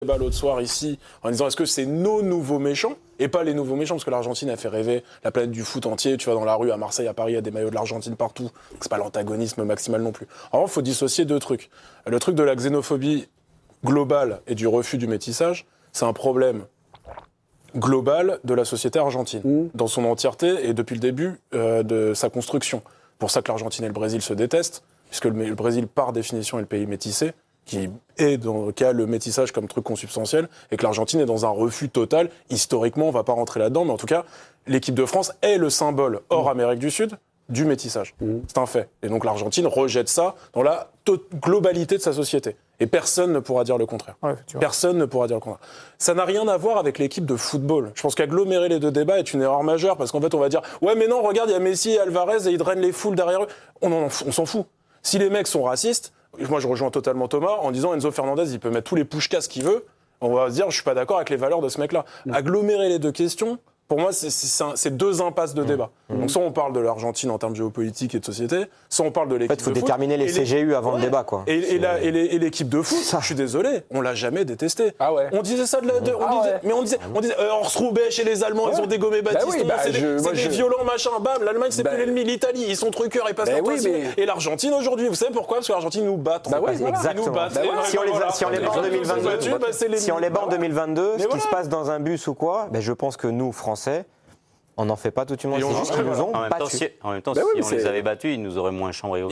débat l'autre soir ici en disant est-ce que c'est nos nouveaux méchants et pas les nouveaux méchants parce que l'Argentine a fait rêver la planète du foot entier. Tu vas dans la rue à Marseille, à Paris, il y a des maillots de l'Argentine partout. C'est pas l'antagonisme maximal non plus. Alors il faut dissocier deux trucs. Le truc de la xénophobie globale et du refus du métissage, c'est un problème global de la société argentine dans son entièreté et depuis le début de sa construction. C'est pour ça que l'Argentine et le Brésil se détestent puisque le Brésil par définition est le pays métissé. Qui a le métissage comme truc consubstantiel, et que l'Argentine est dans un refus total. Historiquement, on va pas rentrer là-dedans, mais en tout cas, l'équipe de France est le symbole, hors Amérique du Sud, du métissage. C'est un fait. Et donc l'Argentine rejette ça dans la globalité de sa société. Et personne ne pourra dire le contraire. Ouais, personne ne pourra dire le contraire. Ça n'a rien à voir avec l'équipe de football. Je pense qu'agglomérer les deux débats est une erreur majeure, parce qu'en fait, on va dire « Ouais, mais non, regarde, il y a Messi et Alvarez, et ils drainent les foules derrière eux. » On s'en fout. Si les mecs sont racistes, moi, je rejoins totalement Thomas en disant Enzo Fernandez, il peut mettre tous les pushkas qu'il veut. On va se dire, je suis pas d'accord avec les valeurs de ce mec-là. Agglomérer les deux questions, pour moi, c'est deux impasses de débat. Donc, soit on parle de l'Argentine en termes géopolitiques et de société, soit on parle de l'équipe de foot. En fait, il faut déterminer les CGU avant le débat, quoi. Et l'équipe de foot, je suis désolé, on l'a jamais détesté. Ah ouais. On disait ça on disait Horst Rubesch et les Allemands, ils ont dégommé Battiston, c'est des violents, machin, bam, l'Allemagne, c'est plus l'ennemi, l'Italie, ils sont truqueurs, ils passent leur temps. Et l'Argentine, aujourd'hui, vous savez pourquoi? Parce que l'Argentine nous bat. Exactement. Si on les bat en 2022, ce qui se passe dans un bus ou quoi, je pense que nous, Français, on n'en fait pas toute une. C'est juste qu'ils nous ont battus. En même temps, si on les avait battus, ils nous auraient moins chambré.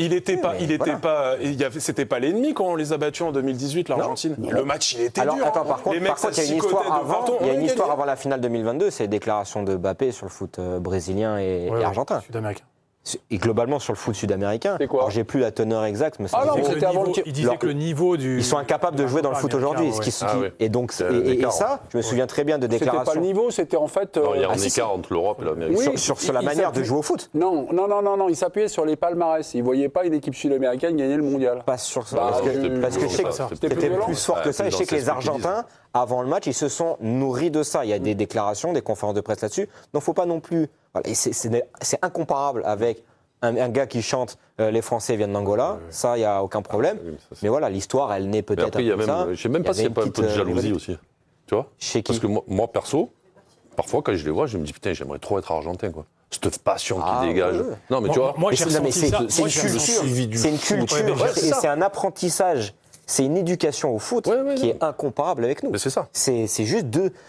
C'était pas l'ennemi quand on les a battus en 2018, l'Argentine. Le match, il était dur. Attends, par contre, il y a une histoire avant. Il y a une histoire avant la finale 2022, c'est les déclarations de Mbappé sur le foot brésilien et argentin. Sud-américain. Et globalement sur le foot sud-américain. C'est quoi ? Alors j'ai plus la teneur exacte, mais c'était avant le tir. Il disait que le niveau du. Ils sont incapables de jouer dans le foot aujourd'hui. Et donc et ça, je me souviens très bien de déclarations. C'était pas le niveau, c'était en fait. Il y a un écart entre l'Europe et l'Amérique. Oui, sur la manière de jouer au foot. Non, il s'appuyait sur les palmarès. Il voyait pas une équipe sud-américaine gagner le mondial. Pas sur ça. Parce que je sais que c'était plus fort que ça. Et je sais que les Argentins, avant le match, ils se sont nourris de ça. Il y a des déclarations, des conférences de presse là-dessus. Donc faut pas non plus. Et c'est incomparable avec un gars qui chante les Français viennent d'Angola, ça, il n'y a aucun problème. Mais voilà, l'histoire, elle naît peut-être après, comme ça. Je ne sais même pas s'il n'y a pas un peu de jalousie aussi. Tu vois ? Parce que moi, perso, parfois, quand je les vois, je me dis, putain, j'aimerais trop être argentin, quoi. Cette passion qui dégage. Ouais. Non, mais tu vois. Moi, j'ai ressenti ça. C'est une culture, et c'est un apprentissage. C'est une éducation au foot qui est incomparable avec nous. Mais c'est ça. C'est juste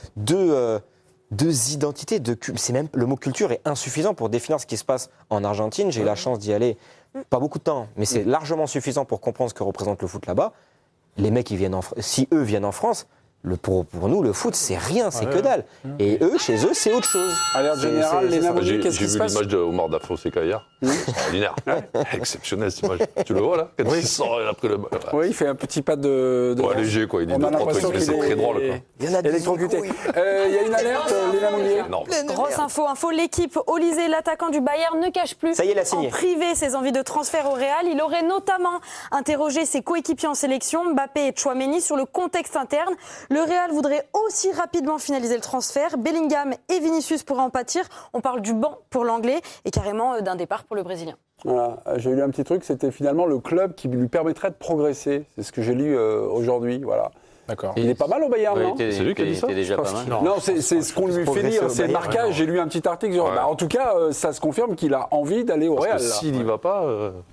deux identités, c'est même le mot culture est insuffisant pour définir ce qui se passe en Argentine. J'ai eu la chance d'y aller, pas beaucoup de temps, mais c'est largement suffisant pour comprendre ce que représente le foot là-bas. Les mecs, si eux viennent en France, pour nous, le foot, c'est rien, c'est que dalle. Et eux, chez eux, c'est autre chose. Alerte générale, les Namouni, qu'est-ce qui se passe ? J'ai vu l'image de Omar Da Fonseca hier. Extraordinaire. Exceptionnel, cette image. Tu le vois, là ? Quand il sort après le ballon. Oui, il fait un petit pas de léger, quoi. Il est c'est très drôle, quoi. Il y en a électrocuté. Il y a une alerte, les Namouni. Non. Grosse info, l'équipe Olysée, l'attaquant du Bayern, ne cache plus ça y est, il a signé. En privé ses envies de transfert au Real. Il aurait notamment interrogé ses coéquipiers en sélection, Mbappé et Tchouaméni, sur le contexte interne. Le Real voudrait aussi rapidement finaliser le transfert. Bellingham et Vinicius pourraient en pâtir. On parle du banc pour l'anglais et carrément d'un départ pour le Brésilien. Voilà, j'ai lu un petit truc, c'était finalement le club qui lui permettrait de progresser. C'est ce que j'ai lu aujourd'hui, voilà. D'accord. Il est pas mal au Bayern, non ? C'est lui qui a dit ça ? déjà pas mal. Non, c'est ce qu'on lui fait lire, c'est le marquage. J'ai lu un petit article. En tout cas, ça se confirme qu'il a envie d'aller au Real. S'il n'y va pas...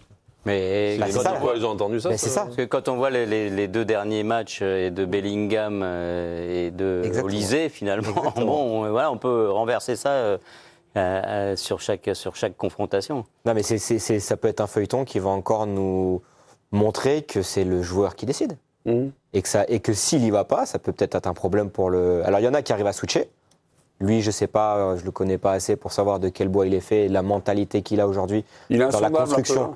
Mais ils ont entendu ça. C'est ça. Parce que quand on voit les deux derniers matchs de Bellingham et de Olysée, finalement, on peut renverser ça sur chaque confrontation. Non, mais ça peut être un feuilleton qui va encore nous montrer que c'est le joueur qui décide. Et que s'il n'y va pas, ça peut peut-être être un problème pour le... Alors, il y en a qui arrivent à switcher. Lui, je ne sais pas, je ne le connais pas assez pour savoir de quel bois il est fait et la mentalité qu'il a aujourd'hui dans la construction,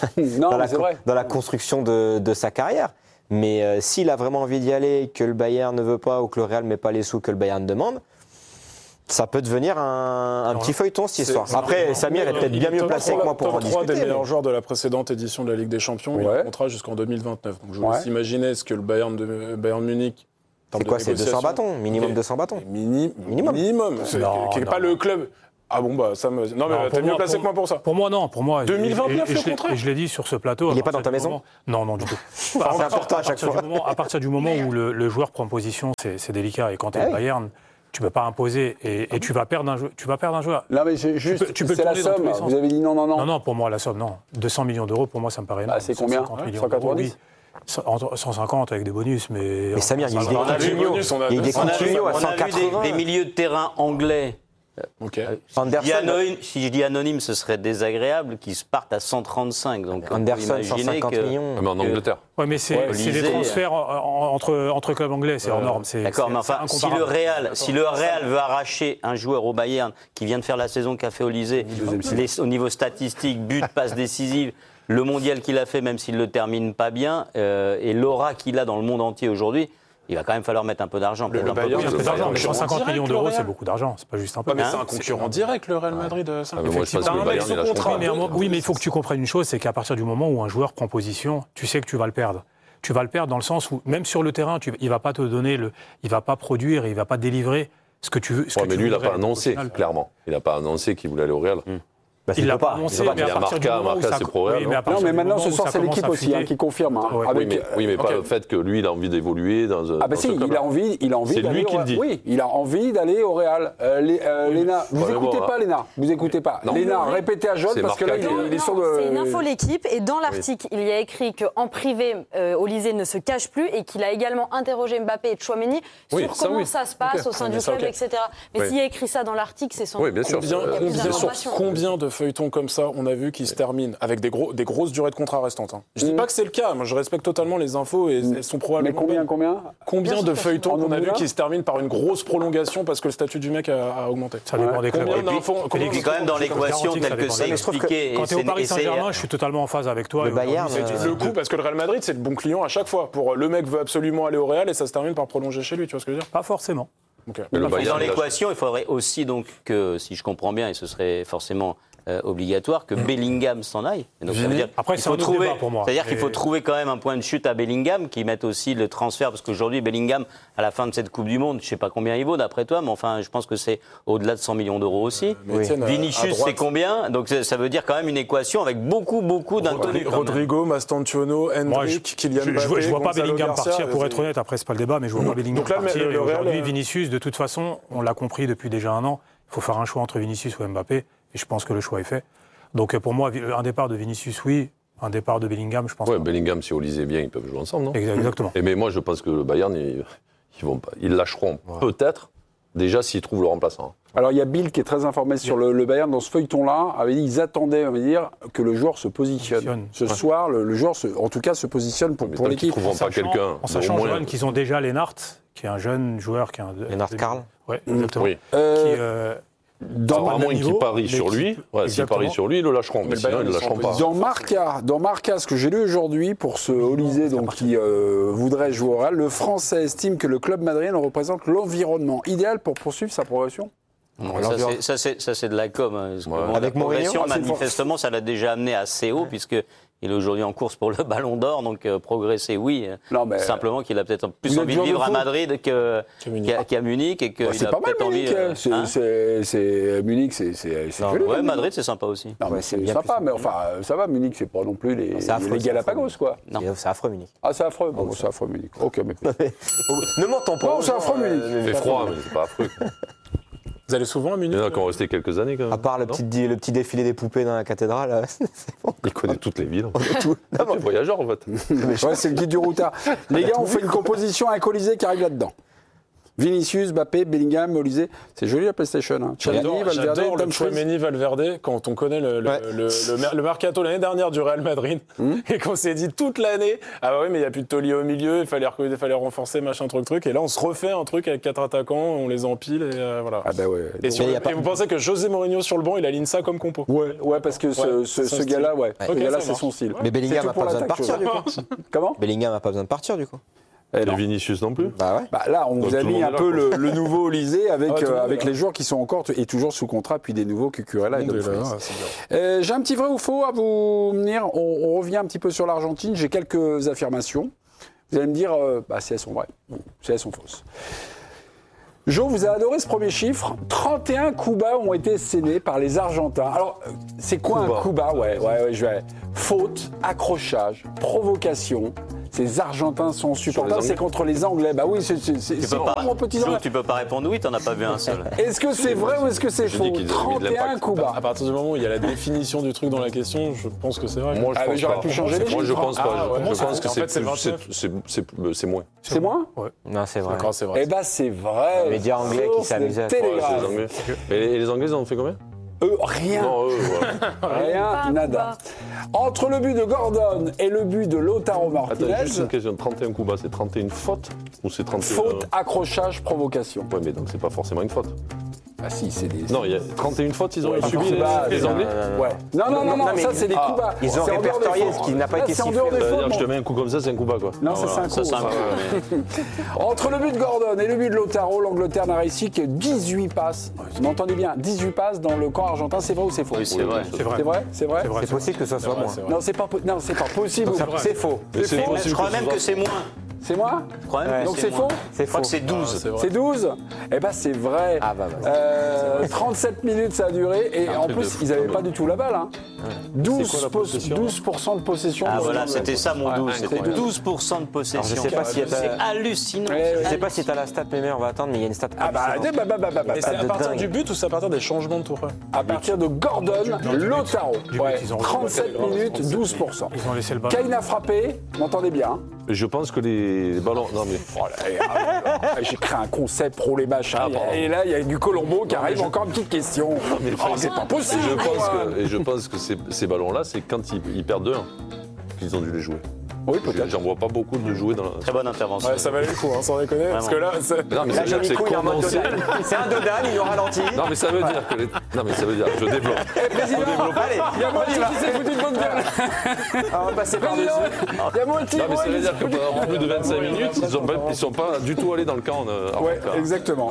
dans la construction de sa carrière. Mais s'il a vraiment envie d'y aller, que le Bayern ne veut pas ou que le Real ne met pas les sous que le Bayern demande, ça peut devenir un petit feuilleton, cette histoire. Après, Samir est peut-être bien mieux placé que moi pour en discuter. 3 des meilleurs joueurs de la précédente édition de la Ligue des Champions, il a un contrat jusqu'en 2029. Donc je vous laisse imaginer ce que le Bayern Munich... C'est quoi, c'est 200 bâtons, minimum 200 bâtons. Minimum. Qui n'est pas le club. Ah bon, bah ça me. Non, mais t'es mieux placé que moi pour ça. Pour moi, non. Pour moi, 2029, le contrat. Et je l'ai dit sur ce plateau. Il n'est pas dans ta maison ? Non, du tout. C'est important à chaque fois. À partir du moment où le joueur prend position, c'est délicat. Et quand tu es Bayern, tu ne peux pas imposer et tu vas perdre un joueur. Non, mais juste, tu peux c'est la somme. Vous avez dit non. Non, pour moi, la somme, non. 200 millions d'euros, pour moi, ça me paraît énorme. C'est combien 190 150 avec des bonus, mais Samir, il y a des continuos à 180. Des milieux de terrain anglais. Si je dis anonyme, ce serait désagréable qu'ils se partent à 135. Donc Anderson, 150 millions. Mais en Angleterre. Oui, mais c'est des transferts entre clubs anglais, c'est hors norme. D'accord, mais enfin, si le Real veut arracher un joueur au Bayern qui vient de faire la saison qu'a fait Olysée, au niveau statistique, but, passe décisive, le mondial qu'il a fait, même s'il ne le termine pas bien, et l'aura qu'il a dans le monde entier aujourd'hui, il va quand même falloir mettre un peu d'argent. Mais 150 millions d'euros, c'est beaucoup d'argent. C'est pas juste un peu. Mais c'est un concurrent direct, le Real Madrid. Oui, mais il faut que tu comprennes une chose, c'est qu'à partir du moment où un joueur prend position, tu sais que tu vas le perdre. Tu vas le perdre dans le sens où, même sur le terrain, il va pas te donner il va pas produire, il va pas délivrer ce que tu veux. Mais lui, il n'a pas annoncé, clairement. Il n'a pas annoncé qu'il voulait aller au Real. Il l'a pas annoncé, mais à partir du moment où ça... Non, mais maintenant, ce soir, c'est l'équipe aussi qui confirme. Oui, mais pas le fait que lui, il a envie d'évoluer dans un... Ah bah si, il a envie c'est lui qui le dit. Oui, il a envie d'aller au Real. Léna, vous écoutez pas, Léna. Vous écoutez pas. Léna, répétez à John, parce que là, il est sur le... C'est une info l'équipe, et dans l'article, il y a écrit qu'en privé, Olysée ne se cache plus, et qu'il a également interrogé Mbappé et Tchouaméni sur comment ça se passe au sein du club, etc. Mais s'il y a écrit ça dans l'article, c'est sans doute. Oui, bien sûr. Combien de feuilletons comme ça on a vu qui se terminent avec des grosses durées de contrat restantes. Je dis pas que c'est le cas, moi je respecte totalement les infos et elles sont probablement. Mais combien de feuilletons on a vu qui se terminent par une grosse prolongation parce que le statut du mec a augmenté. Ça dépend des clubs. Et puis quand même dans l'équation telle que c'est expliqué. Quand tu es au Paris Saint-Germain, je suis totalement en phase avec toi. Le Bayern, le coup parce que le Real Madrid c'est le bon client à chaque fois. Pour le mec veut absolument aller au Real et ça se termine par prolonger chez lui. Tu vois ce que je veux dire? Pas forcément. Dans l'équation, il faudrait aussi donc que, si je comprends bien, et ce serait forcément obligatoire, que Bellingham s'en aille. Donc, ça veut dire, après, c'est un autre débat pour moi. C'est-à-dire qu'il faut trouver quand même un point de chute à Bellingham, qui mette aussi le transfert, parce qu'aujourd'hui, Bellingham, à la fin de cette Coupe du Monde, je ne sais pas combien il vaut d'après toi, mais enfin, je pense que c'est au-delà de 100 millions d'euros aussi. Vinicius, c'est combien? Donc ça veut dire quand même une équation avec beaucoup d'inconnus. Rodrigo, Mastantuono, Endrick, Kylian Mbappé. Je ne vois pas Bellingham partir, pour être honnête, après, c'est pas le débat, mais je ne vois pas Bellingham partir. Aujourd'hui, Vinicius, de toute façon, on l'a compris depuis déjà un an, il faut faire un choix entre Vinicius ou Mbappé, et je pense que le choix est fait. Donc pour moi, un départ de Vinicius, oui. Un départ de Bellingham, je pense. Oui, Bellingham, si Olysée bien, ils peuvent jouer ensemble, non? Exactement. Mais moi, je pense que le Bayern, ils lâcheront peut-être, déjà, s'ils trouvent le remplaçant. Alors, il y a Bill qui est très informé sur le Bayern. Dans ce feuilleton-là, avait dit ils attendaient, on va dire, que le joueur se positionne. Ce soir, le joueur, en tout cas, se positionne pour l'équipe. Ils ne trouveront pas quelqu'un. En sachant, Johan, qu'ils ont déjà Lennart, qui est un jeune joueur. Lennart Karl. Oui, exactement. Oui. Dans moins qui parie sur lui, s'il parie sur lui, ils le lâcheront. Mais sinon, ils ne le lâcheront pas. Dans Marca, ce que j'ai lu aujourd'hui pour ce Olysée qui voudrait jouer au Real, le Français estime que le club madrilène représente l'environnement idéal pour poursuivre sa progression. Ça, c'est de la com. Avec la progression, manifestement, ça l'a déjà amené assez haut, puisque il est aujourd'hui en course pour le Ballon d'Or, donc progresser, oui. Non, mais simplement qu'il a peut-être plus envie de vivre à Madrid qu'à Munich. Et que c'est pas mal, Munich. Munich, c'est joli. Ouais, Madrid, c'est sympa aussi. Non, mais c'est sympa, mais enfin, ça va, Munich, c'est pas non plus les Galapagos, quoi. C'est affreux, Munich. Ah, c'est affreux. Bon, c'est affreux, Munich. Ok, mais. Ne mentons pas. Non, c'est affreux, Munich. C'est froid, mais c'est pas affreux. Vous allez souvent à Munich? Il y en a qui ont resté quelques années, quand même. À part le petit défilé des poupées dans la cathédrale, c'est bon. Il connaît toutes les villes. C'est voyageur, en fait. Ouais, c'est le guide du routard. Les gars, on fait une composition avec Olysée qui arrive là-dedans. Vinicius, Mbappé, Bellingham, Olysée. C'est joli la PlayStation. Hein. J'adore le Tchouaméni Valverde quand on connaît le mercato l'année dernière du Real Madrid et qu'on s'est dit toute l'année ah ouais mais il n'y a plus de taulier au milieu, il fallait renforcer machin truc et là on se refait un truc avec 4 attaquants, on les empile et voilà. Ah bah ouais. Et vous pensez que José Mourinho sur le banc il aligne ça comme compo? Ouais parce que ce gars-là, ce gars-là c'est son style. Mais Bellingham n'a pas besoin de partir du coup. Comment? Bellingham n'a pas besoin de partir du coup. Et Vinicius non plus. Bah là, on vous a mis un peu le nouveau Olysée avec les joueurs qui sont encore et toujours sous contrat, puis des nouveaux Cucurella et Dumfries. J'ai un petit vrai ou faux à vous dire. On revient un petit peu sur l'Argentine. J'ai quelques affirmations. Vous allez me dire si elles sont vraies ou si elles sont fausses. Jo, vous avez adoré ce premier chiffre. 31 coups bas ont été scellés par les Argentins. Alors, c'est quoi un coup bas? Ouais, je vais. Faute, accrochage, provocation. Ces Argentins sont supportables, c'est contre les Anglais. Bah oui, c'est mon petit Anglais. Tu peux pas répondre oui, t'en as pas vu un seul. Est-ce que c'est vrai ou est-ce que c'est faux? 31 coups bas. À partir du moment où il y a la définition du truc dans la question, je pense que c'est vrai. Moi, je pense j'aurais pu changer les chiffres. Moi, je pense pas. Je pense que c'est moins. C'est moins? Ouais. Non, c'est vrai. C'est vrai. Eh ben, c'est vrai. Les médias anglais qui s'amusaient à faire. Et les Anglais, ils en ont fait combien? Rien. Non, Rien, nada. Entre le but de Gordon et le but de Lautaro Martinez. Attends, juste une question. 31 coups bas, c'est 31 fautes ou c'est 31... Faute, accrochage, provocation. Ouais, mais donc c'est pas forcément une faute. Ah si, c'est des... Non, il y a 31 fautes, ils ont subi les Anglais. Ouais. Non, ça c'est des coups bas. Ils ont répertorié ce qui n'a pas été sifflé. C'est-à-dire que je te mets un coup comme ça, c'est un coup bas, quoi. Non, ça c'est un coup. Entre le but de Gordon et le but de Lautaro, l'Angleterre n'a réussi que 18 passes. Vous m'entendez bien, 18 passes dans le camp argentin, c'est vrai ou c'est faux? Oui, c'est vrai. C'est vrai. C'est possible que ce soit moins. Non, c'est pas possible. C'est faux. Je crois même que c'est moins. C'est moi? Je crois même que Donc c'est faux? Je crois que c'est 12. C'est 12? Eh ben c'est vrai. 37 minutes ça a duré et en plus ils n'avaient pas du tout la balle. 12% de possession. Ah voilà, c'était ça mon 12. C'était 12% de possession. Je sais pas si c'est hallucinant. Je sais pas si t'as la stat, mais on va attendre, mais il y a une stat. Mais c'est à partir du but ou c'est à partir des changements de tour? À partir de Gordon, Lautaro. 37 minutes, 12%. Ils ont laissé le ballon. Kane a frappé, m'entendez bien. Je pense que les ballons... Non mais... J'ai créé un concept pro les machins. Et là, il y a du Colombo qui arrive. Encore une petite question. C'est pas possible. Je pense que ces ballons-là, c'est quand ils perdent 2-1 qu'ils ont dû les jouer. Oui, peut-être. J'en vois pas beaucoup de jouer dans la... Très bonne intervention. Ouais, ça valait le coup, sans déconner. Vraiment. Parce que là, non, mais ça veut dire que c'est condensé. C'est un Dodan, il nous ralentit. Non, mais ça veut dire que... Non, mais ça veut dire... Je développe. Président, allez, il y a Monty qui s'est foutu de votre gueule. On va passer par-dessus. Il y a Monty. Non, mais ça veut dire que pendant plus de 25 minutes, ils sont pas du tout allés dans le camp. Ouais, exactement.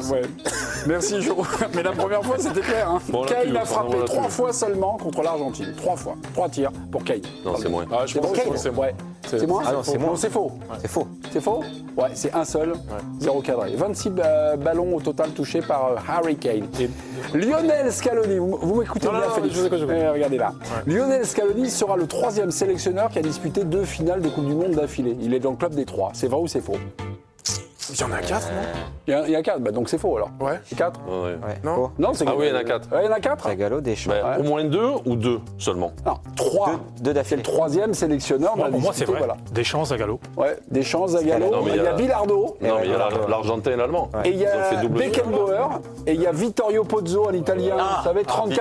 Merci, Jo. Mais la première fois, c'était clair. Kane a frappé 3 fois seulement contre l'Argentine. 3 fois. 3 tirs pour Kane. Non, c'est moins. Je pense que c'est moins. C'est moins? Ah non, c'est moins. Non, c'est faux. C'est faux. C'est faux? Ouais, c'est un seul, 0 cadré. 26 ballons au total touchés par Harry Kane. Lionel Scaloni, vous m'écoutez bien, Félix? Regardez là. Lionel Scaloni sera le 3e sélectionneur qui a disputé 2 finales de Coupe du Monde d'affilée. Il est dans le club des 3. C'est vrai ou c'est faux? Il y en a 4, non? Il y a 4, donc c'est faux alors. Ouais. C'est 4? Ouais. Non, c'est... Ah oui, il y en a 4. Ouais, il y en a 4? Gallo, Deschamps. Au moins 2 ou 2 seulement? Non, 3. 2 d'affilée. C'est le 3e sélectionneur. Pour moi, c'est vrai. Voilà. Deschamps, Zagallo. Ouais, Deschamps, Zagallo. Il y a Bilardo. Non, mais il y a l'Argentin et l'Allemand. Et il y a Beckenbauer. Et il y il y a Vittorio Pozzo, un Italien, vous savez,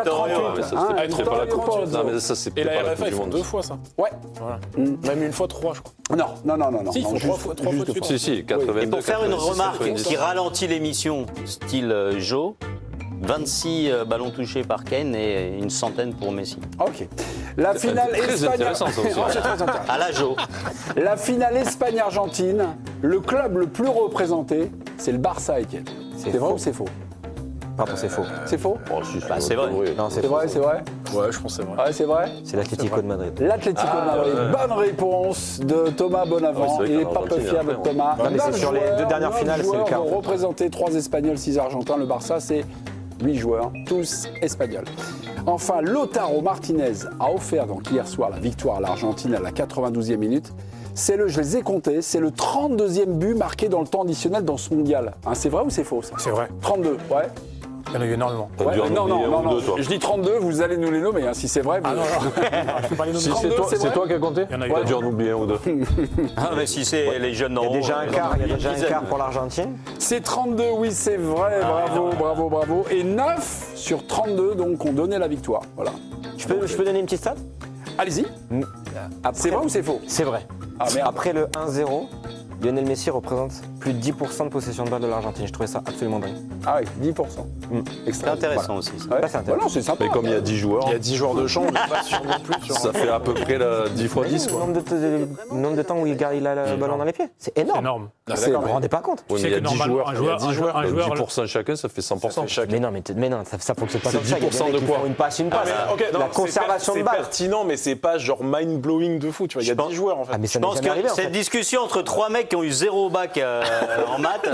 34-38. Non, mais ça, c'est et la pas RFA, ils font 2 fois ça. Ouais. Voilà. Même une fois 3, je crois. Non. Si, ils font 3 fois de suite. Si, 82. Et pour faire une remarque qui ralentit l'émission, style Joe, 26 ballons touchés par Kane et une centaine pour Messi. Ok. La finale Espagne. À la Joe. La finale Espagne-Argentine, le club le plus représenté, c'est le Barça, Etienne. C'est vrai ou c'est faux? Pardon, c'est faux. C'est faux? C'est vrai. Non, c'est vrai, c'est vrai? Ouais, je pense que c'est vrai. Ouais, c'est vrai? C'est l'Atlético de Madrid. L'Atlético de Madrid. Bonne réponse de Thomas Bonavent. Il n'est pas peu fier de Thomas. Non, mais c'est sur les 2 dernières finales, c'est le cas. Vont représenter 3 Espagnols, 6 Argentins. Le Barça, c'est 8 joueurs, tous Espagnols. Enfin, Lautaro Martinez a offert donc hier soir la victoire à l'Argentine à la 92e minute. Je les ai comptés, c'est le 32e but marqué dans le temps additionnel dans ce mondial. C'est vrai ou c'est faux ça? C'est vrai. 32, ouais. Il y en a eu énormément. Ouais, non. Je dis 32, vous allez nous les nommer, si c'est vrai. Ah non. Je peux pas les nommer. C'est toi qui as compté? Il y en a eu. Tu as dû en oublier 1 ou 2. Ah, mais si c'est les jeunes Il y a déjà un quart pour l'Argentine. C'est 32, oui, c'est vrai. Bravo. Et 9 sur 32, donc, ont donné la victoire. Voilà. Je peux donner une petite stat? Allez-y. C'est vrai ou c'est faux? C'est vrai. Ah, merde. Après le 1-0, Lionel Messi représente plus de 10% de possession de balle de l'Argentine. Je trouvais ça absolument dingue. Ah oui, 10%. C'est intéressant aussi. Ouais. Là, c'est intéressant. Non, c'est sympa. Mais comme il y a 10 joueurs. Il y a 10 joueurs de champ, on n'est pas sûr non plus. Ça fait à peu près 10 fois 10, quoi. Le nombre de temps où il a le ballon dans les pieds. C'est énorme. C'est énorme. Vous vous rendez pas compte? Oui, mais il y a 10 joueurs. Un joueur, 10% chacun, ça fait 100%. Mais non, ça fonctionne pas comme ça. C'est 10% de quoi? Une passe. La conservation de balle. C'est pertinent, mais c'est pas genre mind-blowing de fou. Tu vois, il y a 10 joueurs en fait. Ah, mais je pense que cette discussion entre 3 mecs qui ont eu 0 bac en maths.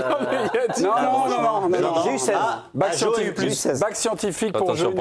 Non. J'ai eu 16. Bac scientifique pour Joe.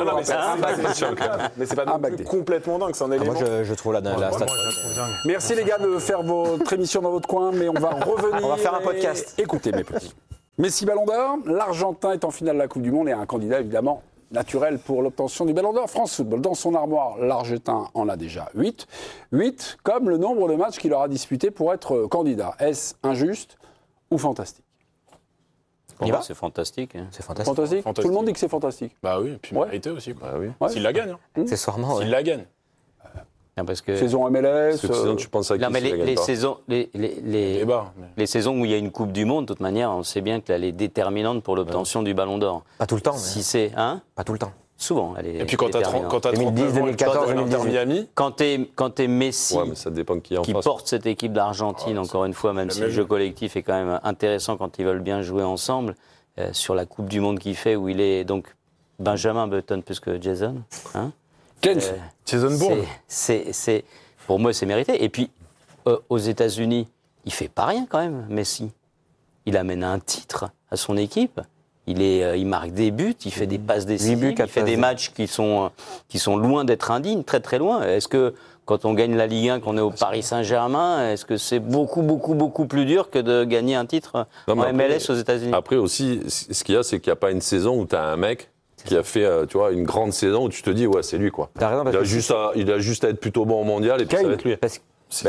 Mais c'est pas non plus complètement dingue, c'est un élément. Moi, je trouve la stat. Merci les gars de faire votre émission dans votre coin, mais on va revenir. On va faire un podcast. Écoutez mes petits. Messi Ballon d'Or, l'Argentin est en finale de la Coupe du Monde et un candidat évidemment naturel pour l'obtention du Ballon d'Or. France Football, dans son armoire, l'Argentin en a déjà 8. 8 comme le nombre de matchs qu'il aura disputé pour être candidat. Est-ce injuste ou fantastique? C'est fantastique. C'est fantastique. Tout le monde dit que c'est fantastique. Bah oui, et puis mérité aussi. Quoi. Bah oui. S'il la gagne. Accessoirement, S'il la gagne. Parce que Saison MLS. Sinon, tu penses à qui les saisons, les saisons où il y a une Coupe du Monde, de toute manière, on sait bien qu'elle est déterminante pour l'obtention du Ballon d'Or. Pas tout le temps. Si c'est pas tout le temps. Souvent, elle est. Et puis quand t'as 30 2010, 2014, 2018. Miami, quand t'es Messi, mais ça dépend qui porte cette équipe d'Argentine, encore une fois, même si le jeu collectif est quand même intéressant quand ils veulent bien jouer ensemble, sur la Coupe du Monde qu'il fait, où il est donc Benjamin Button plus que Jason. Jason Bourne. Pour moi, c'est mérité. Et puis, aux États-Unis, il fait pas rien quand même, Messi. Il amène un titre à son équipe. Il marque des buts, il fait des passes décisives, il fait des matchs qui sont loin d'être indignes, très très loin. Est-ce que quand on gagne la Ligue 1, qu'on est au Paris Saint-Germain, est-ce que c'est beaucoup plus dur que de gagner un titre en MLS aux États-Unis? Après aussi, ce qu'il y a, c'est qu'il n'y a pas une saison où tu as un mec qui a fait une grande saison où tu te dis ouais c'est lui quoi. T'as raison, il a juste à être plutôt bon au mondial et puis ça va être lui. Parce que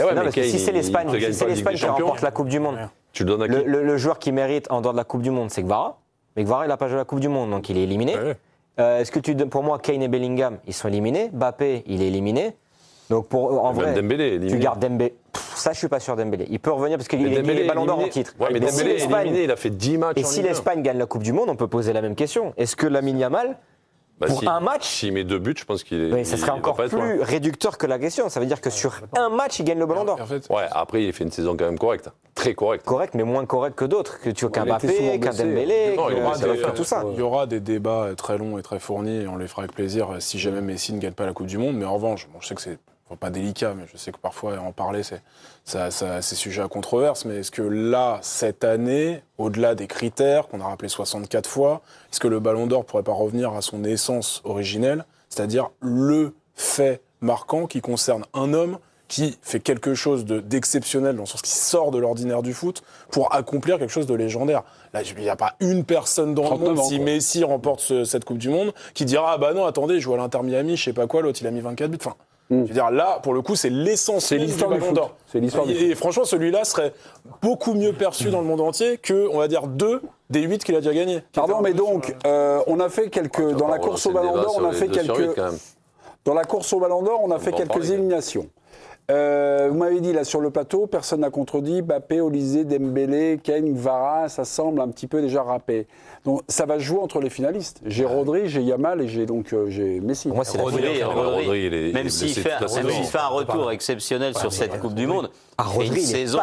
si c'est l'Espagne qui remporte la Coupe du Monde, tu le donnes à qui? Le joueur qui mérite en dehors de la Coupe du Monde, c'est Kvara. Mais Kvara, il n'a pas joué la Coupe du Monde, donc il est éliminé. Est-ce que pour moi, Kane et Bellingham, ils sont éliminés. Mbappé, il est éliminé. Donc en vrai, Dembélé, tu gardes Dembélé. Ça, je suis pas sûr Dembélé. Il peut revenir parce qu'il est Ballon d'Or en titre. Ouais, mais Dembélé est éliminé, il a fait 10 matchs. Et si l'Espagne gagne la Coupe du Monde, on peut poser la même question. Est-ce que Lamine Yamal, pour un match, s'il met 2 buts, je pense qu'il est. Mais ça serait encore plus réducteur que la question. Ça veut dire que sur un match, il gagne le Ballon d'Or. Ouais, après, il fait une saison quand même correcte. Très correcte. Correct, mais moins correcte que d'autres. Qu'un Mbappé, qu'un Dembélé, tout ça. Il y aura des débats très longs et très fournis, et on les fera avec plaisir si jamais Messi ne gagne pas la Coupe du Monde. Mais en revanche, je sais que c'est pas délicat, mais je sais que parfois en parler, c'est sujet à controverse. Mais est-ce que là, cette année, au-delà des critères qu'on a rappelés 64 fois, est-ce que le Ballon d'Or pourrait pas revenir à son essence originelle, c'est-à-dire le fait marquant qui concerne un homme qui fait quelque chose d'exceptionnel, dans le sens qui sort de l'ordinaire du foot, pour accomplir quelque chose de légendaire. Là, il n'y a pas une personne dans le monde, si Messi remporte cette Coupe du Monde, qui dira « Ah bah non, attendez, il joue à l'Inter Miami, je sais pas quoi, l'autre il a mis 24 buts ». Enfin, je veux dire, là, pour le coup, c'est l'essence du Ballon d'Or. Et franchement, celui-là serait beaucoup mieux perçu dans le monde entier que, on va dire, 2 des 8 qu'il a déjà gagnés. Pardon, mais donc, on a fait quelques... Dans la course au Ballon d'Or, on a fait quelques... Dans la course au Ballon d'Or, on a fait quelques éliminations. Vous m'avez dit là sur le plateau, personne n'a contredit, Mbappé, Olysée, Dembélé, Kane, Kvara, ça semble un petit peu déjà râpé. Donc ça va se jouer entre les finalistes. J'ai Rodri, j'ai Yamal et j'ai Messi. Moi, c'est Rodri. Même s'il fait un retour exceptionnel sur cette Coupe du Monde, il fait une saison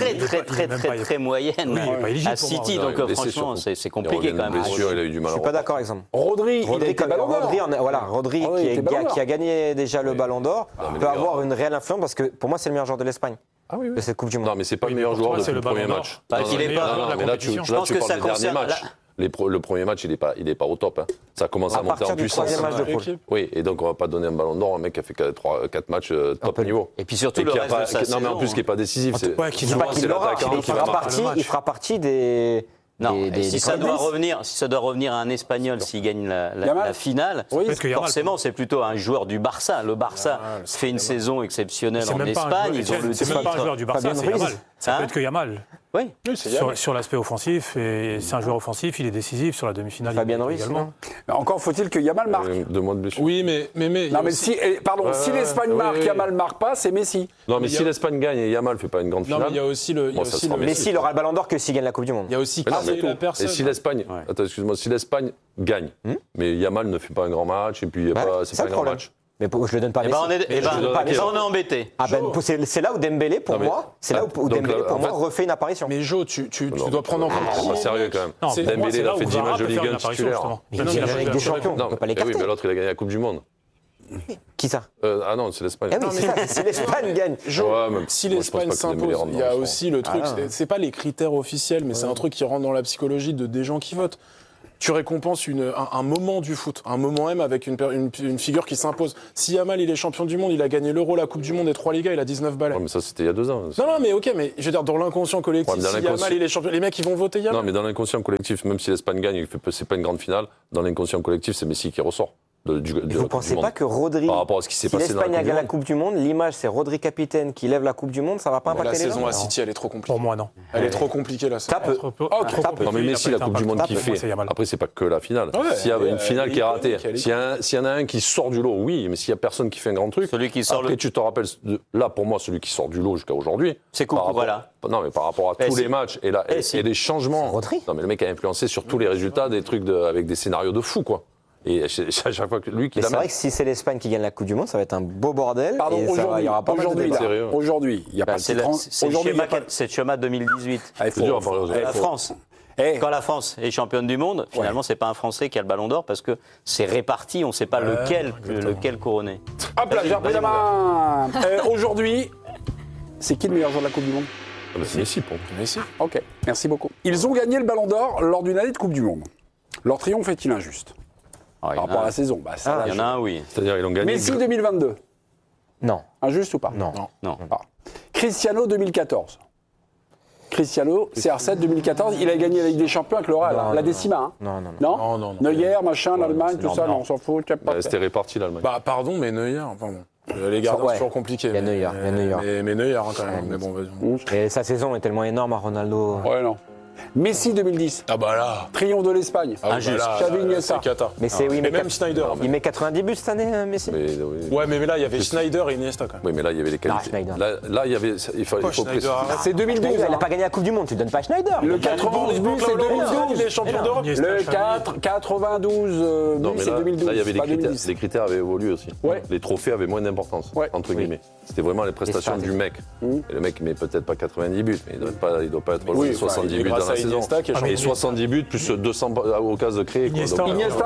très moyenne à City. Donc franchement, c'est compliqué quand même. Je suis pas d'accord avec ça. Rodri qui a gagné déjà le Ballon d'Or peut avoir une réelle influence parce que pour moi c'est le meilleur joueur de l'Espagne. De cette Coupe du Monde. Non, mais c'est pas le meilleur joueur depuis le premier match. Je pense que ça concerne. Le premier match, il est pas au top. Hein. Ça commence à monter en puissance. Oui, et donc on va pas donner un Ballon d'Or à un mec qui a fait 4 matchs top niveau. Et puis surtout le reste de sa saison. Non, mais en plus qui est pas décisif. Il fera partie des... Non, si ça doit revenir à un Espagnol s'il gagne la finale, forcément c'est plutôt un joueur du Barça. Le Barça fait une saison exceptionnelle en Espagne. C'est même pas un joueur du Barça, c'est Yamal. Ça peut être que Yamal. Oui. Sur l'aspect offensif, et c'est un joueur offensif, il est décisif sur la demi-finale. Fabien Ruiz également. Encore faut-il que Yamal marque. 2 mois de blessure. Oui, mais si l'Espagne marque, Yamal marque pas, c'est Messi. Non, mais si l'Espagne gagne et Yamal fait pas une grande finale. Non, mais il y a aussi Messi, il aura le Ballon d'Or que s'il gagne la Coupe du Monde. Il y a aussi la personne. Et si l'Espagne, si l'Espagne gagne, mais Yamal ne fait pas un grand match et puis c'est pas un grand match. Mais je le donne pas à Messi. On est embêté. C'est là où Dembélé, pour moi, refait une apparition. Mais Jo, tu dois prendre en compte. C'est pas sérieux quand même. Dembélé, il a fait 10 matchs de Ligue 1 titulaire. Mais il a gagné avec des champions, on ne peut pas l'écarter. Oui, mais l'autre, il a gagné la Coupe du Monde. Qui ça? Ah non, c'est l'Espagne. Ah oui, c'est ça, si l'Espagne gagne. Si l'Espagne s'impose, il y a aussi le truc, c'est pas les critères officiels, mais c'est un truc qui rentre dans la psychologie des gens qui votent. Tu récompenses un moment du foot, un moment M avec une figure qui s'impose. Si Yamal, il est champion du monde, il a gagné l'Euro, la Coupe du Monde et 3 Ligas, il a 19 balais. Ouais, mais ça, c'était il y a 2 ans. Non, mais ok, mais je veux dire, dans l'inconscient collectif, si Yamal, il est champion, les mecs, ils vont voter Yamal. Non, mais dans l'inconscient collectif, même si l'Espagne gagne, c'est pas une grande finale, dans l'inconscient collectif, c'est Messi qui ressort. Vous ne pensez pas que Rodri, par rapport à ce qui s'est passé dans l'Espagne gagne la Coupe du Monde, l'image c'est Rodri capitaine qui lève la Coupe du Monde, ça va pas impacter les gens? La saison à City, elle est trop compliquée. Pour moi, non. Elle est trop compliquée, la saison. Non, mais Messi, la Coupe du Monde qu'il fait, après, c'est pas que la finale. S'il y a une finale qui est ratée, s'il y en a un qui sort du lot, oui, mais s'il y a personne qui fait un grand truc, celui qui sort après, tu te rappelles, là, pour moi, celui qui sort du lot jusqu'à aujourd'hui, c'est cool, voilà. Non, mais par rapport à tous les matchs et les changements. Non, mais le mec a influencé sur tous les résultats des trucs avec des scénarios de fou, quoi. Et à chaque fois que lui qui c'est vrai que si c'est l'Espagne qui gagne la Coupe du Monde, ça va être un beau bordel. Pardon, aujourd'hui, il n'y a pas c'est le schéma 2018. La France. Quand la France est championne du monde, finalement, c'est pas un Français qui a le Ballon d'Or parce que c'est réparti, on ne sait pas lequel couronner. Hop là, j'ai repris la main. Aujourd'hui, c'est qui le meilleur joueur de la Coupe du Monde? C'est Messi, pour Messi. Ok, merci beaucoup. Ils ont gagné le Ballon d'Or lors d'une année de Coupe du Monde. Leur triomphe est-il injuste? Par rapport à la saison, il y en a un, oui. C'est-à-dire ils l'ont gagné. Messi 2022. Non. Injuste ou pas? Non. Cristiano 2014. Cristiano, CR7 2014, il a gagné la Ligue des Champions avec le Real, la Décima. Non. Neuer, machin, l'Allemagne, tout ça, non, on s'en fout. C'était réparti l'Allemagne. Bah pardon, mais Neuer, pardon. Les gardiens, c'est toujours compliqué. Il y a Neuer. Mais Neuer, quand même. Mais bon, vas-y. Et sa saison est tellement énorme à Ronaldo. Ouais, non. Messi 2010. Ah bah là. Triomphe de l'Espagne. Injuste. Xavi Iniesta. Mais c'est oui, mais même Schneider. Il met 90 buts cette année, Messi. Ouais, mais là il y avait Schneider et Iniesta quand même. Oui, mais là il y avait les qualités. Là il y avait il faut préciser. C'est 2012. Il n'a pas gagné la Coupe du Monde, tu ne donnes pas Schneider. Le 92 buts, c'est 2012. Il est champion d'Europe. Le 92 buts, c'est 2012. Là il y avait les critères avaient évolué aussi. Les trophées avaient moins d'importance entre guillemets. C'était vraiment les prestations du mec. Et le mec met peut-être pas 90 buts, mais il doit pas être loin de 70 buts dans la saison. Et 70 buts plus 200 occasions créées. Iniesta.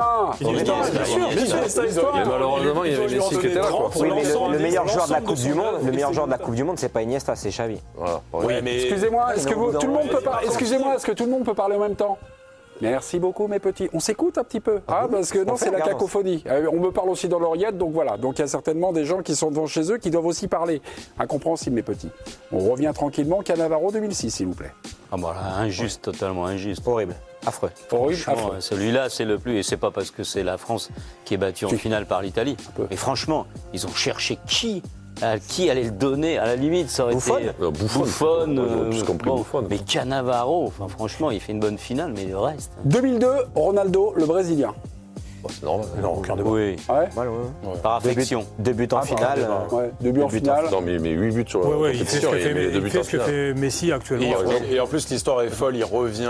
Mais malheureusement, il y avait Messi qui était là. Oui, mais le meilleur joueur de la Coupe du Monde, c'est pas Iniesta, c'est Xavi. Oui, mais excusez-moi, est-ce que tout le monde peut parler? Excusez-moi, est-ce que tout le monde peut parler en même temps? Merci beaucoup, mes petits. On s'écoute un petit peu, parce que non, c'est la cacophonie. On me parle aussi dans l'oreillette, donc voilà. Donc il y a certainement des gens qui sont devant chez eux qui doivent aussi parler. Incompréhensible, mes petits. On revient tranquillement. Cannavaro 2006, s'il vous plaît. Ah bah là, injuste, totalement injuste. Horrible. Affreux. Affreux. Celui-là, c'est le plus. Et c'est pas parce que c'est la France qui est battue en finale par l'Italie. Mais franchement, ils ont cherché qui allait le donner? À la limite, ça aurait été Buffon. Mais Cannavaro, enfin, franchement, il fait une bonne finale, mais le reste. 2002, Ronaldo, le Brésilien. C'est normal. Non, aucun débat. Oui. Par affection. 2 buts en finale. 2 buts en finale. Non, mais 8 buts sur la il fait ce que fait Messi actuellement. Et en plus, l'histoire est folle, il revient.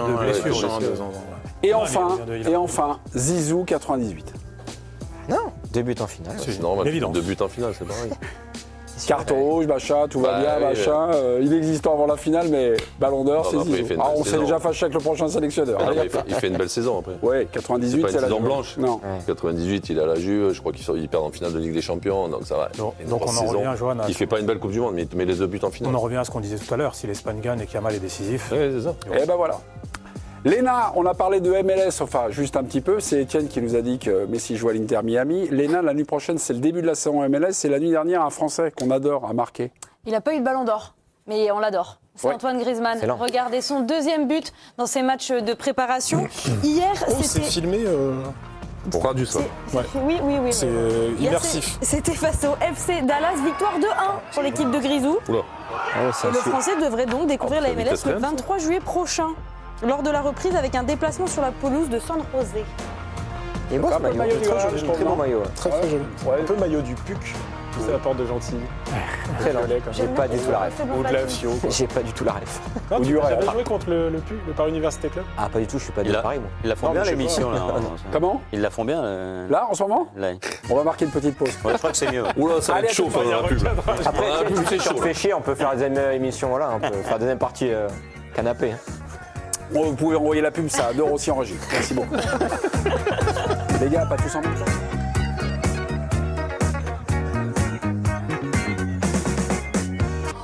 Et enfin, Zizou 98. Non, 2 buts en finale. C'est normal. 2 buts en finale, c'est pareil. Carton rouge, machin, tout va bien, machin. Inexistant avant la finale, mais Ballon d'Or, c'est Zizou. On s'est déjà fâché avec le prochain sélectionneur. Il fait une belle saison après. Oui, 98, c'est la saison blanche. Non. 98, il est à la Juve. Je crois qu'ils perdent en finale de Ligue des Champions, donc ça va. Donc on en revient, Johan. Il fait pas une belle Coupe du Monde, mais il met les 2 buts en finale. On en revient à ce qu'on disait tout à l'heure. Si l'Espagne gagne et qu'Yamal est décisif. Oui, c'est ça. Et ben voilà. Léna, on a parlé de MLS, enfin juste un petit peu, c'est Étienne qui nous a dit que Messi joue à l'Inter Miami. Léna, la nuit prochaine, c'est le début de la saison MLS, et la nuit dernière, un Français qu'on adore a marqué. Il n'a pas eu de Ballon d'Or, mais on l'adore. C'est Antoine Griezmann. Regardez son 2e but dans ses matchs de préparation. Hier, c'est filmé. Pour faire du sol. Oui. C'est immersif. C'était face au FC Dallas, victoire 2-1 pour l'équipe de Grisou. Et le Français devrait donc découvrir la MLS le 23 juillet prochain, lors de la reprise avec un déplacement sur la pelouse de San José. Et beau ce maillot, très beau maillot. Très joli. Un peu maillot du PUC. C'est la porte de Gentilly. J'ai pas du tout la ref. Ou de la FIO. J'ai pas du tout la ref. Non, tu as jamais joué contre le PUC, le Paris Université Club? Ah, pas du tout, je suis pas du Paris, moi. Ils la font bien l'émission là. Comment? Ils la font bien. Là, en ce moment? On va marquer une petite pause. Je crois que c'est mieux. Oula, ça va être chaud pendant la pub. Après, si tu te fais chier, on peut faire la deuxième émission, voilà, on peut faire la deuxième partie canapé. Vous pouvez envoyer la pub, ça adore aussi en régie. Merci beaucoup. Les gars, pas tous en même.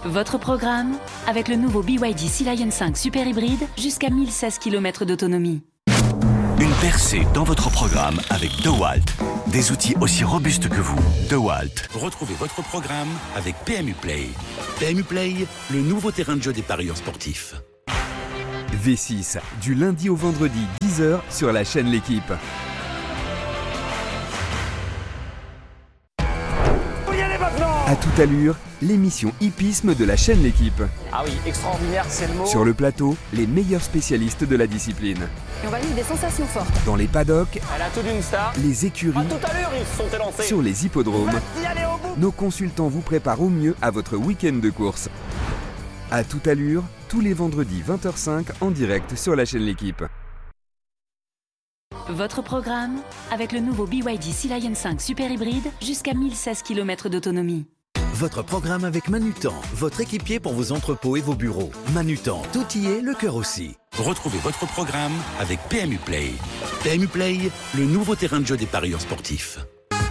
Votre programme avec le nouveau BYD Sea Lion 5 Super Hybride jusqu'à 1016 km d'autonomie. Une percée dans votre programme avec DeWalt. Des outils aussi robustes que vous. DeWalt. Retrouvez votre programme avec PMU Play. PMU Play, le nouveau terrain de jeu des parieurs sportifs. V6, du lundi au vendredi, 10h sur la chaîne L'Équipe. À toute allure, l'émission hippisme de la chaîne L'Équipe. Ah oui, extraordinaire, c'est le mot. Sur le plateau, les meilleurs spécialistes de la discipline. Et on va vivre des sensations fortes. Dans les paddocks, Elle a tout d'une star. les écuries, Tout à l'heure, ils se sont élancés. sur les hippodromes, nos consultants vous préparent au mieux à votre week-end de course. À toute allure, tous les vendredis 20h05 en direct sur la chaîne L'Équipe. Votre programme avec le nouveau BYD Sea Lion 5 Super Hybride jusqu'à 1016 km d'autonomie. Votre programme avec Manutan, votre équipier pour vos entrepôts et vos bureaux. Manutan, tout y est, le cœur aussi. Retrouvez votre programme avec PMU Play. PMU Play, le nouveau terrain de jeu des parieurs sportifs.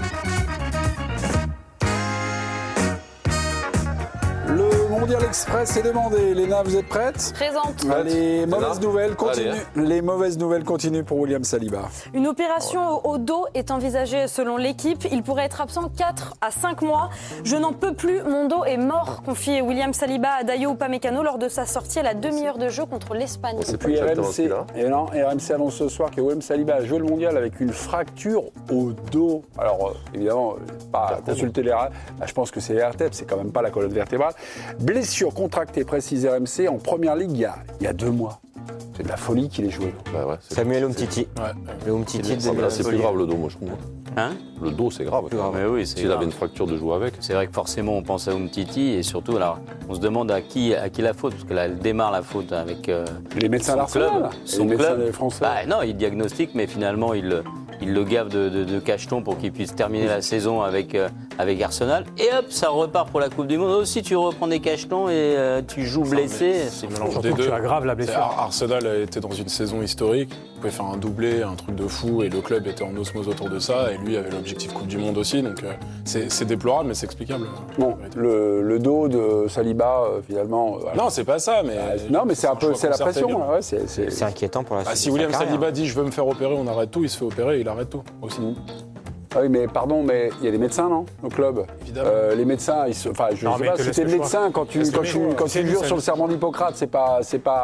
Le Mondial Express est demandé. Léna, vous êtes prête ? Présente. Les mauvaises nouvelles continuent. Les mauvaises nouvelles continuent pour William Saliba. Une opération au dos est envisagée selon l'équipe. Il pourrait être absent 4 à 5 mois. Je n'en peux plus, mon dos est mort, confie William Saliba à Dayo Upamecano lors de sa sortie à la demi-heure de jeu contre l'Espagne. Et puis RMC annonce ce soir que William Saliba a joué le Mondial avec une fracture au dos. Alors évidemment, pas consulter les je pense que c'est les RTEP, c'est quand même pas la colonne vertébrale. Blessure contractée, précise RMC, en première ligue il y a 2 mois. C'est de la folie qu'il ait joué. Bah ouais, Samuel Umtiti. Ouais. Le Umtiti de là, c'est plus grave le dos, moi je trouve. Hein ? Le dos, c'est grave. Mais oui, s'il avait une fracture de jouer avec. C'est vrai que forcément, on pense à Umtiti et surtout, alors, on se demande à qui la faute, parce que là, elle démarre la faute avec les médecins d'Arsenal, son les club. médecins français. Bah, non, il diagnostique, mais finalement, il le gave de cacheton pour qu'il puisse terminer la saison avec Arsenal. Et hop, ça repart pour la Coupe du Monde. Aussi, tu reprends des cachetons et tu joues blessé. C'est mélange des deux. Tu aggraves la blessure. Arsenal était dans une saison historique. Il pouvait faire un doublé, un truc de fou, et le club était en osmose autour de ça. Et lui avait l'objectif Coupe du Monde aussi. Donc c'est déplorable, mais c'est explicable. Bon, le dos de Saliba, finalement. Non, c'est pas ça, mais. Non, mais c'est un peu, c'est la pression. Ouais, c'est inquiétant pour la suite. Si William Saliba dit je veux me faire opérer, on arrête tout, il se fait opérer, il arrête tout aussi. Ah oui, mais pardon, mais il y a des médecins, non, au club. Évidemment. Les médecins, je sais pas, si t'es médecin, quand tu jures sur le serment d'Hippocrate, c'est pas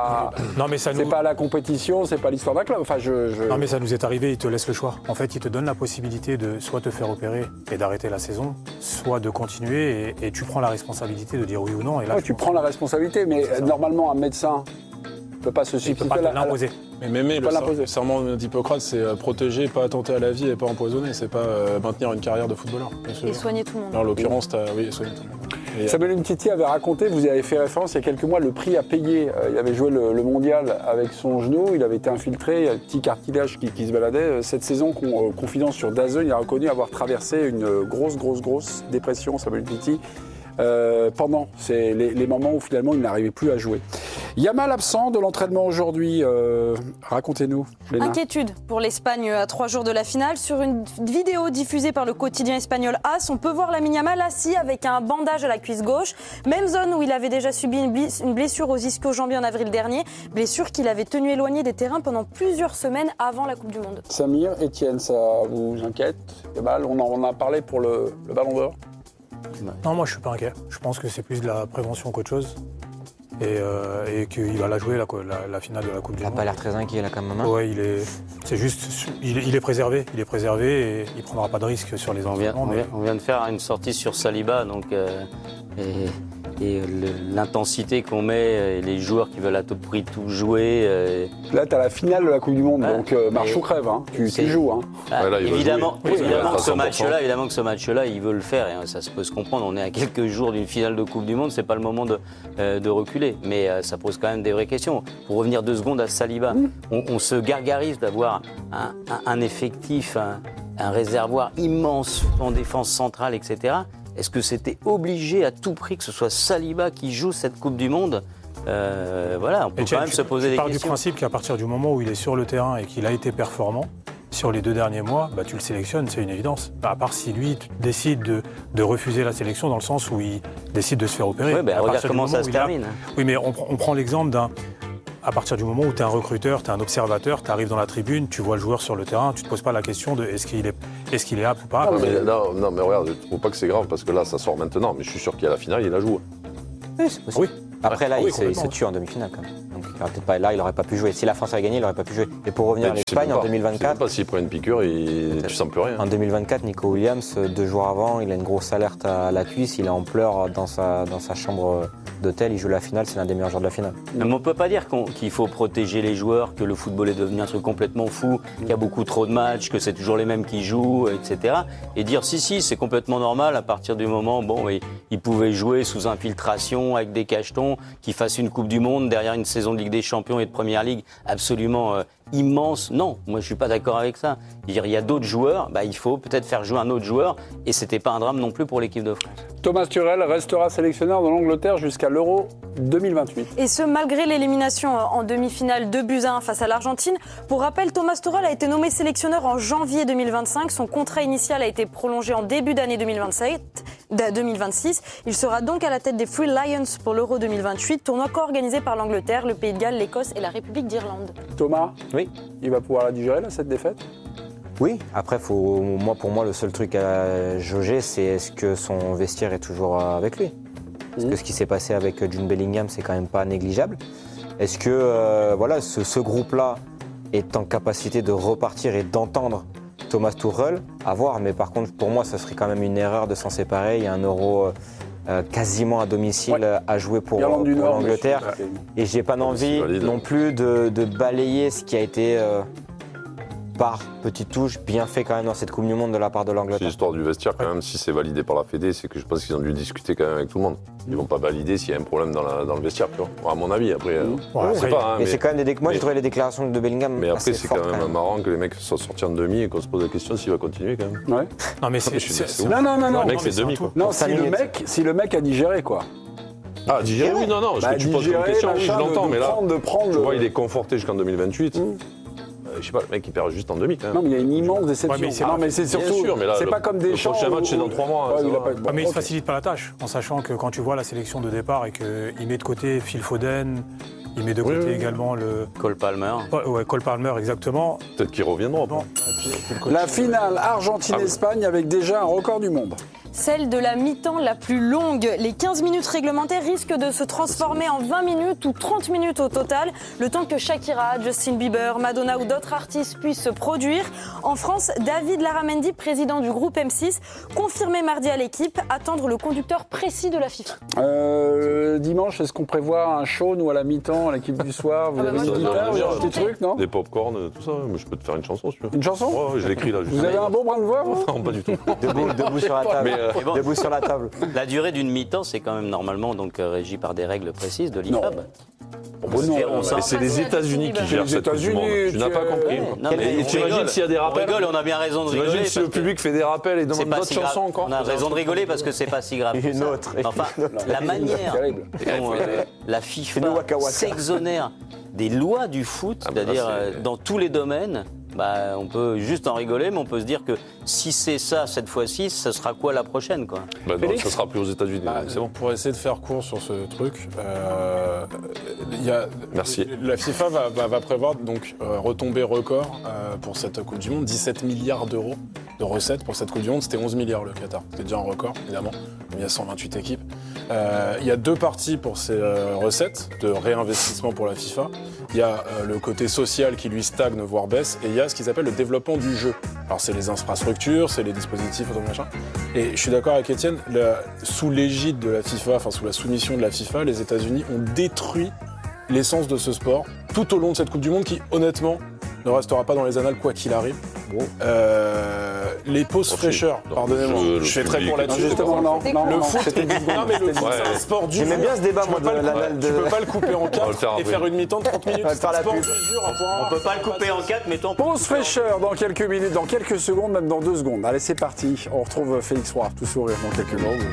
la compétition, c'est pas l'histoire d'un club. Enfin, Non, mais ça nous est arrivé, ils te laissent le choix. En fait, ils te donnent la possibilité de soit te faire opérer et d'arrêter la saison, soit de continuer et tu prends la responsabilité de dire oui ou non. Et là, tu prends la responsabilité, mais normalement, un médecin ne peut pas se substituer à l'imposer. Mais le serment d'Hippocrate, c'est protéger, pas attenter à la vie et pas empoisonner. C'est pas maintenir une carrière de footballeur. Et soigner tout le monde. En l'occurrence, soigner tout le monde. Samuel Umtiti avait raconté, vous avez fait référence il y a quelques mois, le prix à payer. Il avait joué le mondial avec son genou, il avait été infiltré, il y a un petit cartilage qui se baladait. Cette saison, confidence sur DAZN, il a reconnu avoir traversé une grosse dépression, Samuel Umtiti. Pendant les moments où finalement il n'arrivait plus à jouer. Yamal absent de l'entraînement aujourd'hui, racontez-nous. Léna. Inquiétude pour l'Espagne à 3 jours de la finale. Sur une vidéo diffusée par le quotidien espagnol AS, on peut voir Lamine Yamal assis avec un bandage à la cuisse gauche, même zone où il avait déjà subi une blessure aux ischio-jambiers en avril dernier, blessure qu'il avait tenu éloigné des terrains pendant plusieurs semaines avant la Coupe du Monde. Samir, Etienne, ça vous inquiète? Yamal, on en a parlé pour le Ballon d'Or. Non, moi je suis pas inquiet. Je pense que c'est plus de la prévention qu'autre chose. Et qu'il va la jouer la finale de la Coupe du Monde. Il n'a pas l'air très inquiet là quand même. Ouais, il est préservé. Il est préservé et il prendra pas de risque sur les entraînements. On vient de faire une sortie sur Saliba, donc et l'intensité qu'on met, et les joueurs qui veulent à tout prix tout jouer. Là, tu as la finale de la Coupe du Monde, donc marche ou crève, hein. Tu joues. Hein. Évidemment que ce match-là, il veut le faire, et ça se peut se comprendre. On est à quelques jours d'une finale de Coupe du Monde, c'est pas le moment de reculer, mais ça pose quand même des vraies questions. Pour revenir 2 secondes à Saliba, on se gargarise d'avoir un effectif, un réservoir immense en défense centrale, etc. Est-ce que c'était obligé à tout prix que ce soit Saliba qui joue cette Coupe du Monde ? Voilà, on peut quand même se poser des questions. Je pars du principe qu'à partir du moment où il est sur le terrain et qu'il a été performant, sur les 2 derniers mois, tu le sélectionnes, c'est une évidence. À part si lui décide de refuser la sélection dans le sens où il décide de se faire opérer. Oui, regarde comment ça se termine. Oui, mais on prend l'exemple à partir du moment où tu es un recruteur, tu es un observateur, tu arrives dans la tribune, tu vois le joueur sur le terrain, tu te poses pas la question de est-ce qu'il est apte ou pas. Non, mais regarde, je trouve pas que c'est grave parce que là, ça sort maintenant, mais je suis sûr qu'il y a la finale, il la joue. Oui, c'est possible. Oui. Après, là, il se tue en demi-finale quand même. Donc, il n'aurait pas pu jouer. Si la France avait gagné, il n'aurait pas pu jouer. Et pour revenir à l'Espagne, en 2024. Je sais pas s'il prend une piqûre, tu sens plus rien. En 2024, Nico Williams, 2 jours avant, il a une grosse alerte à la cuisse, il est en pleurs dans sa chambre d'hôtel, il joue la finale, c'est l'un des meilleurs joueurs de la finale. Mais on ne peut pas dire qu'il faut protéger les joueurs, que le football est devenu un truc complètement fou, qu'il y a beaucoup trop de matchs, que c'est toujours les mêmes qui jouent, etc. Et dire si, c'est complètement normal à partir du moment où ils pouvaient jouer sous infiltration avec des cachetons, qu'ils fassent une Coupe du Monde derrière une saison de Ligue des Champions et de Première Ligue absolument immense. Non, moi je suis pas d'accord avec ça. Il y a d'autres joueurs, il faut peut-être faire jouer un autre joueur et c'était pas un drame non plus pour l'équipe de France. Thomas Tuchel restera sélectionneur de l'Angleterre jusqu'à l'Euro 2028. Et ce, malgré l'élimination en demi-finale 2-1 face à l'Argentine. Pour rappel, Thomas Tuchel a été nommé sélectionneur en janvier 2025. Son contrat initial a été prolongé en début d'année 2026. Il sera donc à la tête des Three Lions pour l'Euro 2028, tournoi co-organisé par l'Angleterre, le Pays de Galles, l'Écosse et la République d'Irlande. Thomas, oui. Il va pouvoir la digérer, là, cette défaite ? Oui, après, pour moi, le seul truc à jauger, c'est est-ce que son vestiaire est toujours avec lui ? Parce que ce qui s'est passé avec Jude Bellingham, c'est quand même pas négligeable. Est-ce que ce groupe-là est en capacité de repartir et d'entendre Thomas Tuchel ? À voir, mais par contre, pour moi, ça serait quand même une erreur de s'en séparer. Il y a un Euro quasiment à domicile à jouer pour l'Angleterre. Et j'ai pas envie non plus de balayer ce qui a été... par petite touche, bien fait quand même dans cette Coupe du Monde de la part de l'Angleterre. C'est l'histoire du vestiaire quand même, si c'est validé par la Fédé, c'est que je pense qu'ils ont dû discuter quand même avec tout le monde. Ils vont pas valider s'il y a un problème dans le vestiaire, tu vois. À mon avis, après, je sais pas. Mais c'est quand même moi je trouvais les déclarations de Bellingham. Mais après, c'est quand même marrant que les mecs soient sortis en demi et qu'on se pose la question s'il va continuer quand même. Ouais. Non, mais non. Le mec, c'est demi, quoi. Non, si le mec a digéré, quoi. Ah, digéré, oui, non. Tu poses une question, oui, je l'entends, mais là, tu vois, il est conforté jusqu'en 2028. Je sais pas, le mec il perd juste en demi quand même. Non mais il y a une immense déception. Mais c'est surtout, c'est pas comme des champs. Le prochain match c'est dans 3 mois. Mais il se facilite pas la tâche, en sachant que quand tu vois la sélection de départ et qu'il met de côté Phil Foden, il met de côté également le... Cole Palmer. Ouais, Cole Palmer, exactement. Peut-être qu'ils reviendront. Bon. La finale Argentine-Espagne avec déjà un record du monde. Celle de la mi-temps la plus longue. Les 15 minutes réglementaires risquent de se transformer en 20 minutes ou 30 minutes au total, le temps que Shakira, Justin Bieber, Madonna ou d'autres artistes puissent se produire. En France, David Larramendi, président du groupe M6, confirmé mardi à l'équipe, attendre le conducteur précis de la FIFA. Dimanche, est-ce qu'on prévoit un show, nous, à la mi-temps, à l'équipe du soir ? Vous avez une guitare, des trucs, non ? Des pop-corn, tout ça. Mais je peux te faire une chanson, si tu veux. Une chanson ? Ouais, je l'écris là. Vous avez un bon brin de voix, vous ? Non, pas du tout. Debout sur la table. Debout sur la table. La durée d'une mi-temps, c'est quand même normalement régi par des règles précises de l'IFAB. Mais c'est les États-Unis qui gèrent cette Coupe du Monde. Tu n'as pas compris. Et tu imagines s'il y a des rappels. On rigole, on a bien raison de rigoler. Imagine si le public fait des rappels et demande d'autres chansons encore. On a raison de rigoler parce que c'est pas si grave. Une autre. Enfin, la manière dont la FIFA s'exonère des lois du foot, c'est-à-dire dans tous les domaines. On peut juste en rigoler, mais on peut se dire que si c'est ça cette fois-ci, ça sera quoi la prochaine, quoi ? Non, ça sera plus aux États-Unis. C'est bon. Pour essayer de faire court sur ce truc, Merci. La FIFA va prévoir donc retombée record pour cette Coupe du Monde, 17 milliards d'euros de recettes pour cette Coupe du Monde. C'était 11 milliards le Qatar. C'était déjà un record, évidemment. Il y a 128 équipes. Il y a 2 parties pour ces recettes de réinvestissement pour la FIFA. Il y a le côté social qui lui stagne, voire baisse, et il y a ce qu'ils appellent le développement du jeu. Alors c'est les infrastructures, c'est les dispositifs, machin. Et je suis d'accord avec Étienne, sous l'égide de la FIFA, enfin sous la soumission de la FIFA, les États-Unis ont détruit l'essence de ce sport tout au long de cette Coupe du Monde qui, honnêtement, ne restera pas dans les annales quoi qu'il arrive. Bon. Les pauses fraîcheurs, pardonnez-moi, je fais très court là-dessus. Justement, non. Le foot, c'est un sport du J'aimais bien ce débat, moi, de l'annale de... Tu peux pas le couper en 4 et faire une mi-temps de 30 minutes. C'est un sport on peut pas le couper en 4, mettons. Pause fraîcheur dans quelques minutes, dans quelques secondes, même dans 2 secondes. Allez, c'est parti. On retrouve Félix Roy, tout sourire dans quelques minutes.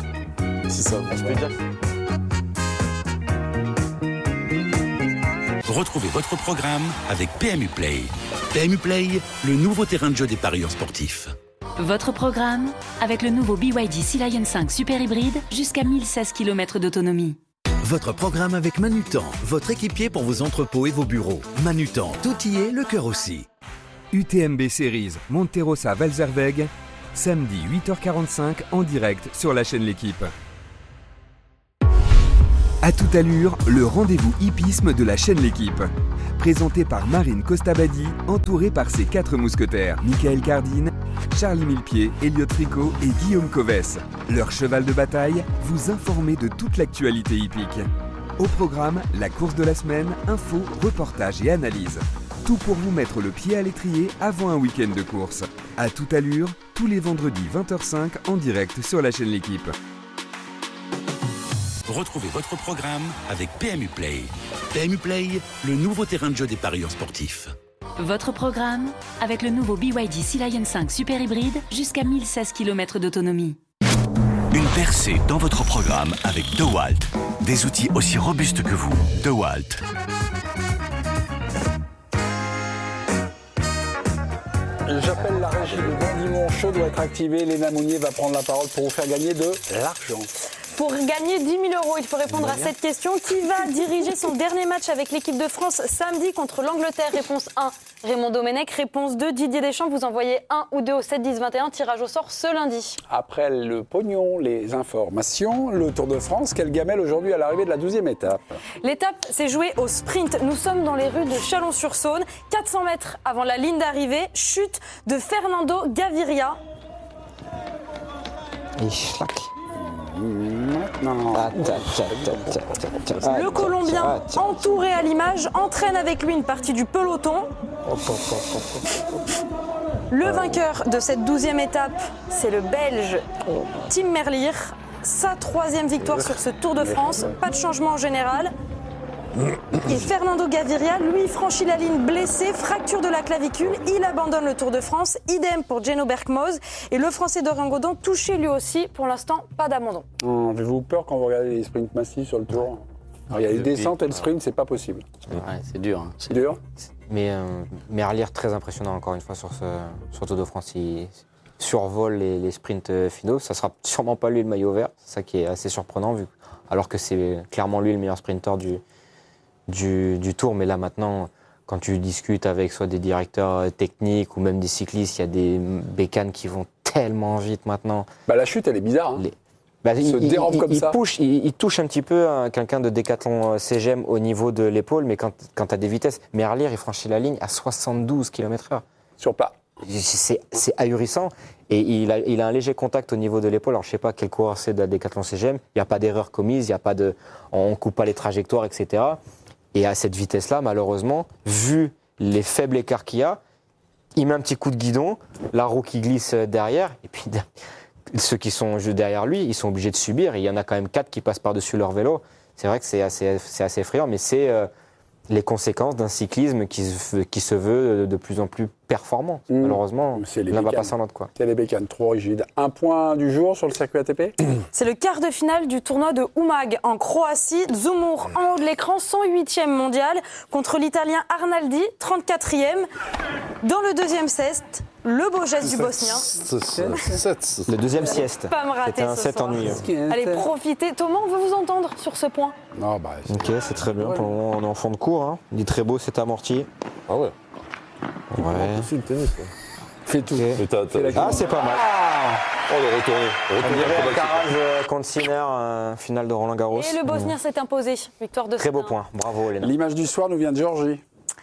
Si ça, je peux dire. Retrouvez votre programme avec PMU Play. PMU Play, le nouveau terrain de jeu des paris sportifs. Votre programme avec le nouveau BYD Sea Lion 5 Super Hybride jusqu'à 1016 km d'autonomie. Votre programme avec Manutan, votre équipier pour vos entrepôts et vos bureaux. Manutan, tout y est, le cœur aussi. UTMB Series Monterosa Valzerweg, samedi 8h45 en direct sur la chaîne L'Équipe. À toute allure, le rendez-vous hippisme de la chaîne L'Équipe. Présenté par Marine Costabadi, entourée par ses 4 mousquetaires, Michael Cardine, Charlie Millepied, Elliot Tricot et Guillaume Coves. Leur cheval de bataille, vous informer de toute l'actualité hippique. Au programme, la course de la semaine, infos, reportages et analyses. Tout pour vous mettre le pied à l'étrier avant un week-end de course. À toute allure, tous les vendredis 20h05 en direct sur la chaîne L'Équipe. Retrouvez votre programme avec PMU Play. PMU Play, le nouveau terrain de jeu des paris sportifs. Votre programme avec le nouveau BYD Sea Lion 5 Super Hybride jusqu'à 1016 km d'autonomie. Une percée dans votre programme avec DeWalt. Des outils aussi robustes que vous. DeWalt. J'appelle la régie, le bon dimanche chaud doit être activé. Léna Mounier va prendre la parole pour vous faire gagner de l'argent. Pour gagner 10 000 €, il faut répondre à cette question. Qui va diriger son dernier match avec l'équipe de France samedi contre l'Angleterre? Réponse 1, Raymond Domenech. Réponse 2, Didier Deschamps. Vous envoyez 1 ou 2 au 7 10 21. Tirage au sort ce lundi. Après le pognon, les informations, le Tour de France, quelle gamelle aujourd'hui à l'arrivée de la 12e étape? L'étape s'est jouée au sprint. Nous sommes dans les rues de Chalon-sur-Saône. 400 mètres avant la ligne d'arrivée, chute de Fernando Gaviria. Et schlack. Le Colombien, entouré à l'image, entraîne avec lui une partie du peloton. Le vainqueur de cette 12e étape, c'est le Belge Tim Merlier. Sa 3e victoire sur ce Tour de France. Pas de changement en général. Et Fernando Gaviria, lui, franchit la ligne blessé, fracture de la clavicule. Il abandonne le Tour de France. Idem pour Geno Bergmoz. Et le Français Dorian Godon, touché lui aussi. Pour l'instant, pas d'abandon. Avez-vous peur quand vous regardez les sprints massifs sur le Tour? Alors, il y a les descentes et le sprint, c'est pas possible. Ouais, c'est dur. Hein. C'est dur. Mais Merlier, très impressionnant encore une fois sur ce Tour de France. Il survole les sprints finaux. Ça sera sûrement pas lui le maillot vert. C'est ça qui est assez surprenant, alors que c'est clairement lui le meilleur sprinter du Tour. Mais là maintenant, quand tu discutes avec soit des directeurs techniques ou même des cyclistes, il y a des bécanes qui vont tellement vite maintenant. Bah, la chute, elle est bizarre. Hein. Il se dérobe comme ça. Il touche un petit peu à quelqu'un de Décathlon CGM au niveau de l'épaule, mais quand tu as des vitesses, Merlier, il franchit la ligne à 72 km/h. Sur pas. C'est ahurissant. Et il a un léger contact au niveau de l'épaule. Alors, je ne sais pas quel coureur c'est de la Décathlon CGM. Il n'y a pas d'erreur commise, on ne coupe pas les trajectoires, etc. Et à cette vitesse-là, malheureusement, vu les faibles écarts qu'il y a, il met un petit coup de guidon, la roue qui glisse derrière, et puis ceux qui sont juste derrière lui, ils sont obligés de subir. Et il y en a quand même 4 qui passent par-dessus leur vélo. C'est vrai que c'est assez effrayant, mais c'est les conséquences d'un cyclisme qui se veut de plus en plus performant. Malheureusement, l'un va pas sans l'autre. C'est les bécanes trop rigides. Un point du jour sur le circuit ATP. C'est le quart de finale du tournoi de Umag en Croatie. Zumur en haut de l'écran, 108e mondial contre l'Italien Arnaldi, 34e. Dans le deuxième set, le beau geste du Bosnien. Le deuxième sieste. Pas me rater. C'était un set ennuyeux. Allez, profitez. Thomas, on veut vous entendre sur ce point. Non, ok, c'est très bien. Pour le moment, on est en fond de cours. Hein. Il dit très beau, c'est amorti. Ah ouais. Ouais. C'est le tennis, quoi. Fais tout. Ah, c'est pas mal. Oh, le retourner. On dirait Alcaraz contre Sinner, finale de Roland Garros. Et le Bosnien s'est imposé. Victoire de Très beau point. Bravo, Léna. L'image du soir nous vient de Géorgie.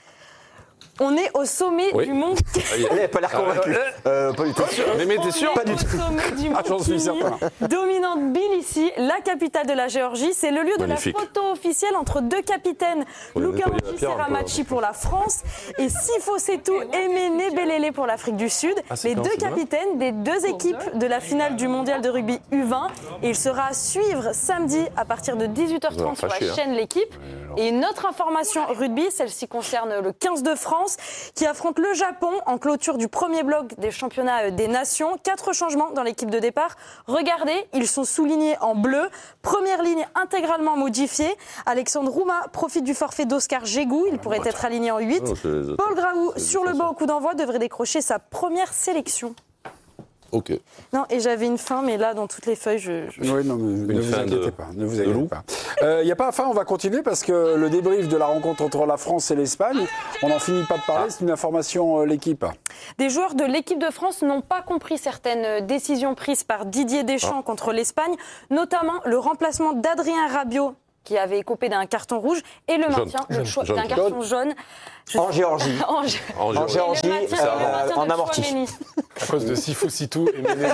On est au sommet du mont. Elle n'a pas l'air convaincue. Pas du tout. Mais t'es sûr? Pas du tout. Sommet du mont j'en suis certain. Dominante Tbilissi, la capitale de la Géorgie. C'est le lieu de la photo officielle entre deux capitaines. Luka Modjić pour la France et Sifo Setou et Mene Belele pour l'Afrique du Sud. Les deux capitaines des deux équipes de la finale du mondial de rugby U20. Et il sera à suivre samedi à partir de 18h30 sur la chaîne L'Équipe. Et une autre information rugby, celle-ci concerne le 15 de France. France qui affronte le Japon en clôture du premier bloc des championnats des nations. 4 changements dans l'équipe de départ. Regardez, ils sont soulignés en bleu. Première ligne intégralement modifiée. Alexandre Rouma profite du forfait d'Oscar Gégou. Il pourrait être aligné en 8. Paul Graou, sur le banc au coup d'envoi, devrait décrocher sa première sélection. Ok. Non, et j'avais une fin, mais là, dans toutes les feuilles, Oui, non, mais ne vous inquiétez pas. Ne vous inquiétez pas. Il n'y a pas de fin, on va continuer parce que le débrief de la rencontre entre la France et l'Espagne, on n'en finit pas de parler, c'est une information l'équipe. Des joueurs de l'équipe de France n'ont pas compris certaines décisions prises par Didier Deschamps contre l'Espagne, notamment le remplacement d'Adrien Rabiot, qui avait écopé d'un carton rouge, et le maintien d'un carton jaune. En Géorgie. En Géorgie, en amorti. À cause de Sifou Sitou et Méné.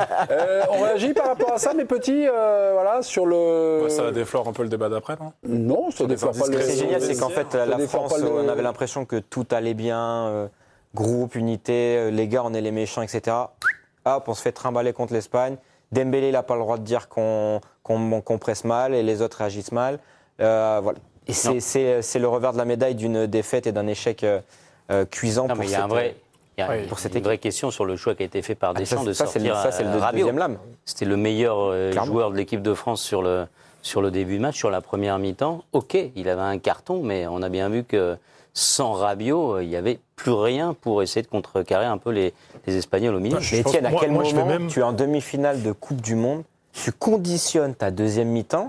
On réagit par rapport à ça, mes petits, voilà, sur le... Ça déflore un peu le débat d'après, non ? Non, ça déflore pas le... C'est génial, c'est qu'en fait, la France, on avait l'impression que tout allait bien, groupe, unité, les gars, on est les méchants, etc. Hop, on se fait trimballer contre l'Espagne. Dembélé, il n'a pas le droit de dire qu'on presse mal et les autres réagissent mal. Voilà. Et c'est le revers de la médaille d'une défaite et d'un échec cuisant pour cette une vraie question sur le choix qui a été fait par Deschamps de sortir c'est le Rabiot. deuxième lame. C'était le meilleur joueur de l'équipe de France sur le début de match, sur la première mi-temps. Ok, il avait un carton, mais on a bien vu que sans Rabiot, il n'y avait plus rien pour essayer de contrecarrer un peu les Espagnols au milieu. Mais Étienne, à quel moment tu es en demi-finale de Coupe du Monde, tu conditionnes ta deuxième mi-temps.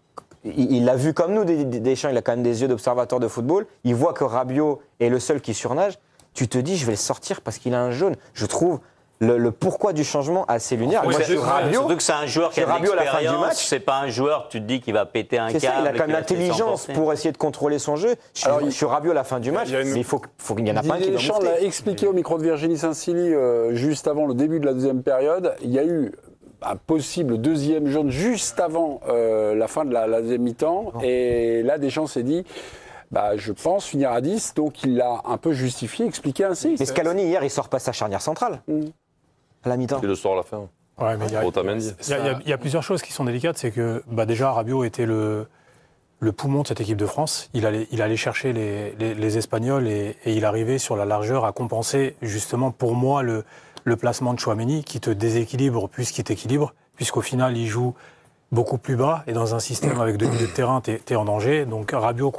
Il l'a vu comme nous, Deschamps, il a quand même des yeux d'observateur de football. Il voit que Rabiot est le seul qui surnage. Tu te dis, je vais le sortir parce qu'il a un jaune. Je trouve le pourquoi du changement assez lunaire. Moi, surtout que c'est un joueur qui a de l'expérience. C'est pas un joueur, tu te dis, qui va péter un câble. Il a quand même l'intelligence pour essayer de contrôler son jeu. Je suis Rabiot à la fin du match, mais il faut qu'il y en a pas un qui doit Deschamps l'a expliqué au micro de Virginie Saint-Silly juste avant le début de la deuxième période. Il y a eu un possible deuxième jaune juste avant la fin de la deuxième mi-temps. Et là, Deschamps s'est dit... je pense finir à 10, donc il l'a un peu justifié, expliqué ainsi. Mais Scaloni, hier, il sort pas sa charnière centrale à la mi-temps. Il le sort à la fin. Ouais, mais il y a plusieurs choses qui sont délicates. C'est que déjà, Rabiot était le poumon de cette équipe de France. Il allait chercher les Espagnols et il arrivait sur la largeur à compenser justement pour moi le placement de Tchouaméni qui te déséquilibre plus qu'il t'équilibre, puisqu'au final, il joue beaucoup plus bas et dans un système avec 2 milieux de terrain, t'es en danger. Donc Rabiot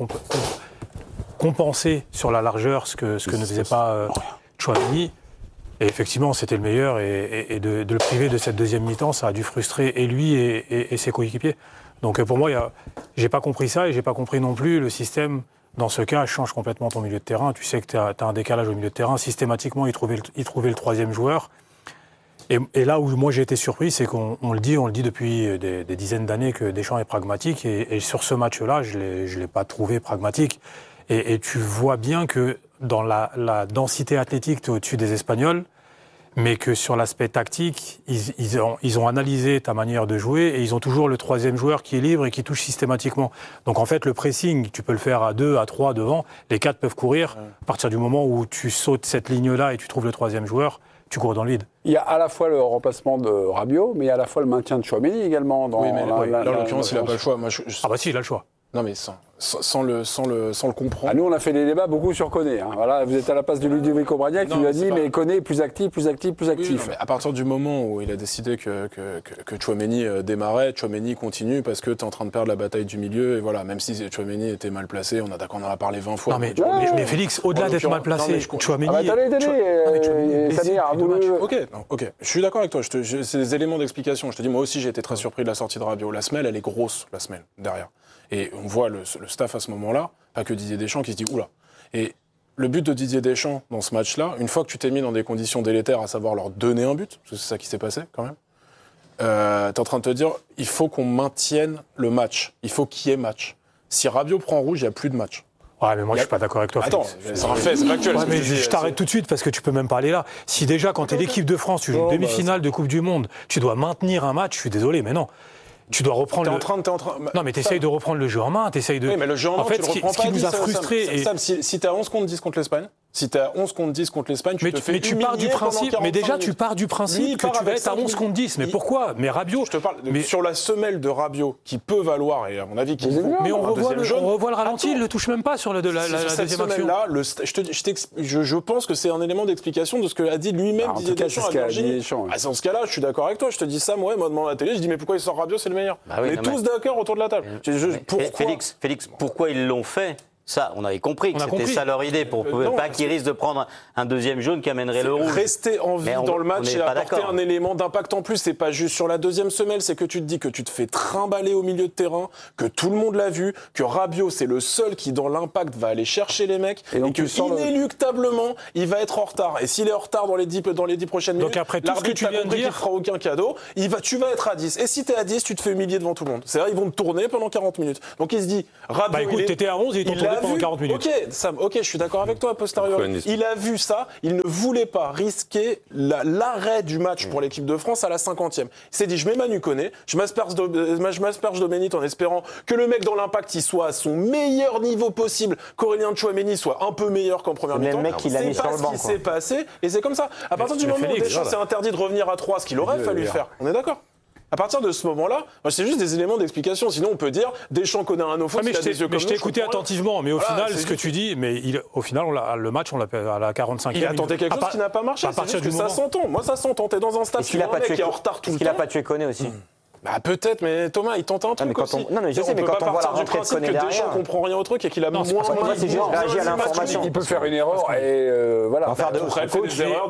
compensait sur la largeur ce que ne faisait pas Tchouaméni. Et effectivement, c'était le meilleur et de le priver de cette deuxième mi-temps, ça a dû frustrer et lui et ses coéquipiers. Donc pour moi, j'ai pas compris ça et j'ai pas compris non plus le système. Dans ce cas, change complètement ton milieu de terrain. Tu sais que tu as un décalage au milieu de terrain. Systématiquement, il trouvait le troisième joueur. Et là où moi j'ai été surpris, c'est qu'on le dit depuis des dizaines d'années que Deschamps est pragmatique. Et sur ce match-là, je l'ai pas trouvé pragmatique. Et tu vois bien que dans la densité athlétique, tu es au-dessus des Espagnols, mais que sur l'aspect tactique, ils ont analysé ta manière de jouer et ils ont toujours le troisième joueur qui est libre et qui touche systématiquement. Donc en fait, le pressing, tu peux le faire à 2, à 3 devant. Les 4 peuvent courir. À partir du moment où tu sautes cette ligne-là et tu trouves le troisième joueur, tu cours dans le vide. Il y a à la fois le remplacement de Rabiot, mais il y a à la fois le maintien de Tchouaméni également. Oui, mais là, en l'occurrence, il n'a pas le choix. Ah bah si, il a le choix. Non, mais sans le comprendre. Ah, nous, on a fait des débats beaucoup sur Koné. Hein. Voilà, vous êtes à la place de Ludovico Bragnac qui lui a dit mais Koné est plus actif. Oui, non, mais à partir du moment où il a décidé que Tchouaméni démarrait, Tchouaméni continue parce que tu es en train de perdre la bataille du milieu. Et voilà, même si Tchouaméni était mal placé, on en a parlé 20 fois. Non, mais Félix, au-delà d'être mal placé, Tchouaméni. Samir, Ok, je suis d'accord avec toi. C'est des éléments d'explication. Je te dis, moi aussi, j'ai été très surpris de la sortie de Rabiot. La semelle, elle est grosse, la semelle, derrière. Et on voit le staff à ce moment-là, pas que Didier Deschamps qui se dit oula. Et le but de Didier Deschamps dans ce match-là, une fois que tu t'es mis dans des conditions délétères, à savoir leur donner un but, parce que c'est ça qui s'est passé quand même, t'es en train de te dire il faut qu'on maintienne le match, il faut qu'il y ait match. Si Rabiot prend rouge, il n'y a plus de match. Ouais, mais moi, je suis pas d'accord avec toi. Attends, c'est un fait, c'est factuel. Ouais, mais je t'arrête tout de suite parce que tu peux même pas aller là. Si déjà, quand t'es l'équipe de France, tu joues une demi-finale de Coupe du Monde, tu dois maintenir un match, je suis désolé, mais non. Tu dois reprendre Non, mais t'essayes de reprendre le jeu en main, t'essayes de... Oui, mais le jeu en main, fait, tu le reprends pas. Ce qui nous a frustrés... Si t'es à 11 contre 10 contre l'Espagne, Si t'es à 11 contre 10 contre l'Espagne, tu pars du principe. Mais déjà, tu pars du principe que tu vas être à 11 contre 10. Mais pourquoi? Mais Rabiot. Je te parle sur la semelle de Rabiot qui peut valoir, et à mon avis, mais on revoit le ralenti, il ne le touche même pas sur la deuxième action. Là, je pense que c'est un élément d'explication de ce que a dit lui-même Didier Deschamps à Virginie. Dans ce cas-là, je suis d'accord avec toi. Je te dis ça, moi devant la télé, je dis mais pourquoi il sort Rabiot, c'est le meilleur. On est tous d'accord autour de la table. Félix, pourquoi ils l'ont fait? Ça, on avait compris que c'était ça leur idée, pour pas qu'ils risquent de prendre un deuxième jaune qui amènerait le rouge. Rester en vie dans le match et apporter un élément d'impact en plus, c'est pas juste sur la deuxième semelle, c'est que tu te dis que tu te fais trimballer au milieu de terrain, que tout le monde l'a vu, que Rabiot, c'est le seul qui, dans l'impact, va aller chercher les mecs, et que inéluctablement, il va être en retard. Et s'il est en retard dans les 10 prochaines minutes, l'arbitre t'a compris qu'il ne fera aucun cadeau, tu vas être à 10. Et si t'es à 10, tu te fais humilier devant tout le monde. C'est-à-dire, ils vont te tourner pendant 40 minutes. Donc il se dit, Rabiot, écoute, t'étais à 11 et ils t'ont tourné pendant 40 minutes. Ok, je suis d'accord avec toi, a posteriori. Il a vu ça, il ne voulait pas risquer l'arrêt du match pour l'équipe de France à la 50e. Il s'est dit, je mets Manu Koné, je m'asperge Domenech en espérant que le mec dans l'impact, il soit à son meilleur niveau possible, qu'Aurélien Tchouaméni soit un peu meilleur qu'en première mi-temps. C'est pas ce qui s'est passé, et c'est comme ça. À partir du moment où Deschamps s'est interdit de revenir à 3, ce qu'il aurait fallu faire, on est d'accord? À partir de ce moment-là, c'est juste des éléments d'explication. Sinon, on peut dire Deschamps connaît un offense. Mais je t'ai écouté attentivement. Mais au final, ce que tu dis, au final, le match, on l'a à la 45e. Il a tenté quelque chose qui n'a pas marché. C'est juste que ça s'entend. Moi, ça s'entend. T'es dans un stade qui est en retard tout le temps. Est-ce qu'il n'a pas tué Koné aussi? Bah peut-être, mais Thomas, il tente un truc aussi. Non, mais je sais, mais quand on voit la rentrée de Koné derrière... Deschamps comprend rien au truc et qu'il a moins... c'est juste réagir à l'information. Il peut faire une erreur et voilà. En faire des erreurs,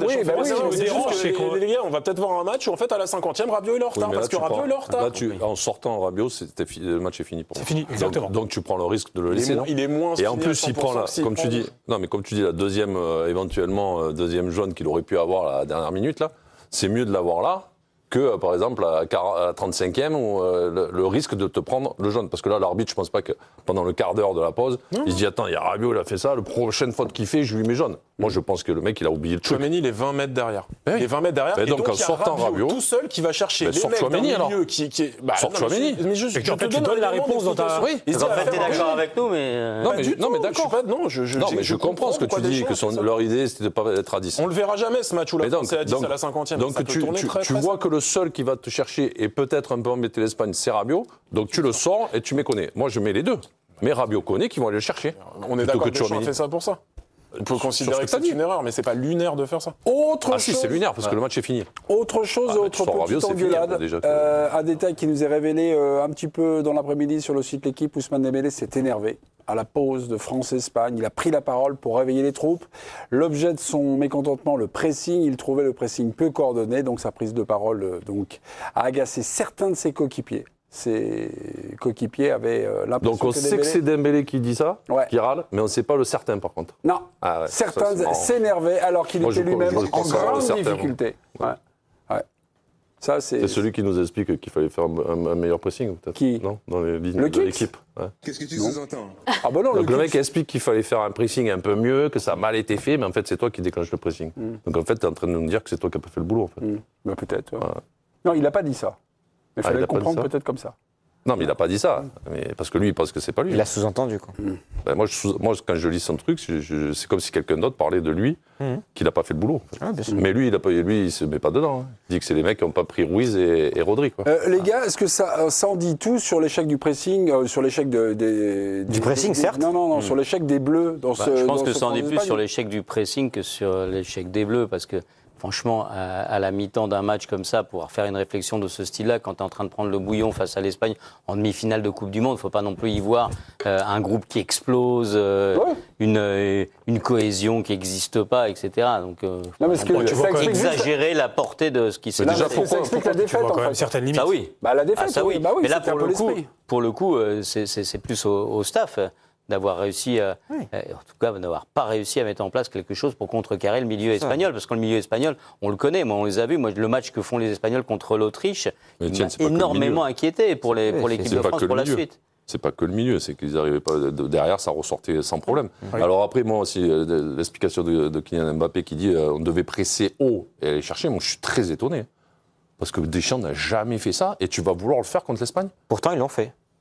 les gars, on va peut-être voir un match où en fait à la 50e, Rabiot il est en retard parce que Rabiot il est en retard. Là, en sortant Rabiot, le match est fini pour moi. C'est fini, exactement. Donc tu prends le risque de le laisser. Il est moins. Et en plus, il prend comme tu dis, la deuxième éventuellement deuxième jaune qu'il aurait pu avoir à la dernière minute là, c'est mieux de l'avoir là que, par exemple, à la 35e, où le risque de te prendre le jaune. Parce que là, l'arbitre, je pense pas que pendant le quart d'heure de la pause, il se dit, attends, il y a Rabiot, il a fait ça, la prochaine faute qu'il fait, je lui mets jaune. Moi, je pense que le mec, il a oublié le truc. Tchouaméni, il est 20 mètres derrière. Il est 20 mètres derrière. Et donc, en sortant Rabiot, tout seul qui va chercher les mecs d'un milieu qui sort Tchouaméni. Mais je te donne la réponse dans ta... Oui, en fait, t'es d'accord avec nous, mais... Non, mais d'accord. Non, mais je comprends ce que tu dis, que leur idée, c'était de pas être à 10. On le verra jamais, ce match où la France est à 10 à la 50e. Donc, tu vois que le seul qui va te chercher et peut-être un peu embêter l'Espagne, c'est Rabiot. Donc tu le sors et tu mets Koné. Moi, je mets les deux. Mais Rabiot, Koné qui vont aller le chercher. On est d'accord que Deschamps a fait ça pour ça. Il faut considérer que c'est une erreur, mais c'est pas lunaire de faire ça. Si, c'est lunaire, parce que le match est fini. Autre chose, autre petite engueulade. Un détail qui nous est révélé un petit peu dans l'après-midi sur le site L'Équipe, Ousmane Dembélé s'est énervé. À la pause de France-Espagne, il a pris la parole pour réveiller les troupes. L'objet de son mécontentement, le pressing, il trouvait le pressing peu coordonné, donc sa prise de parole a agacé certains de ses coéquipiers. Ses coéquipiers avaient l'impression que Donc on sait que c'est Dembélé qui dit ça, qui râle, mais on ne sait pas le certain par contre. Non, certains s'énervaient alors qu'il était lui-même en grande difficulté. C'est celui qui nous explique qu'il fallait faire un meilleur pressing, peut-être. Qui ? Non, dans les lignes de l'équipe. Qu'est-ce que tu sous-entends ? Donc le mec explique qu'il fallait faire un pressing un peu mieux, que ça a mal été fait, mais en fait c'est toi qui déclenche le pressing. Donc en fait tu es en train de nous dire que c'est toi qui n'as pas fait le boulot. En fait. Peut-être. Non, il n'a pas dit ça. Mais il fallait le comprendre peut-être comme ça. Non, mais il n'a pas dit ça. Parce que lui, il pense que c'est pas lui. Il a sous-entendu, quoi. Moi, quand je lis son truc, c'est comme si quelqu'un d'autre parlait de lui, qu'il n'a pas fait le boulot. En fait. Mais lui, il se met pas dedans. Il dit que c'est les mecs qui n'ont pas pris Ruiz et Rodri. Quoi. Les gars, est-ce que ça en dit tout sur l'échec du pressing, sur l'échec du pressing, certes. Non, sur l'échec des Bleus dans ce. Je pense que ça en dit plus sur l'échec du pressing que sur l'échec des Bleus, parce que. Franchement, à la mi-temps d'un match comme ça, pouvoir faire une réflexion de ce style-là, quand tu es en train de prendre le bouillon face à l'Espagne en demi-finale de Coupe du Monde, il ne faut pas non plus y voir un groupe qui explose, une cohésion qui n'existe pas, etc. Donc, exagérer la portée de ce qui s'est déjà pourquoi ça explique la défaite, en fait. Certaines limites. Ça oui. La défaite, ça oui. Mais là, pour le coup, c'est c'est plus au staff d'avoir réussi, en tout cas d'avoir pas réussi à mettre en place quelque chose pour contrecarrer le milieu espagnol, parce que le milieu espagnol, on le connaît, on les a vus, le match que font les Espagnols contre l'Autriche, il m'a énormément inquiété pour l'équipe de France pour la suite. C'est pas que le milieu, c'est qu'ils n'arrivaient pas derrière, ça ressortait sans problème. Alors après, moi aussi, l'explication de Kylian Mbappé qui dit on devait presser haut et aller chercher, moi je suis très étonné. Parce que Deschamps n'a jamais fait ça, et tu vas vouloir le faire contre l'Espagne ? Pourtant, ils l'ont fait.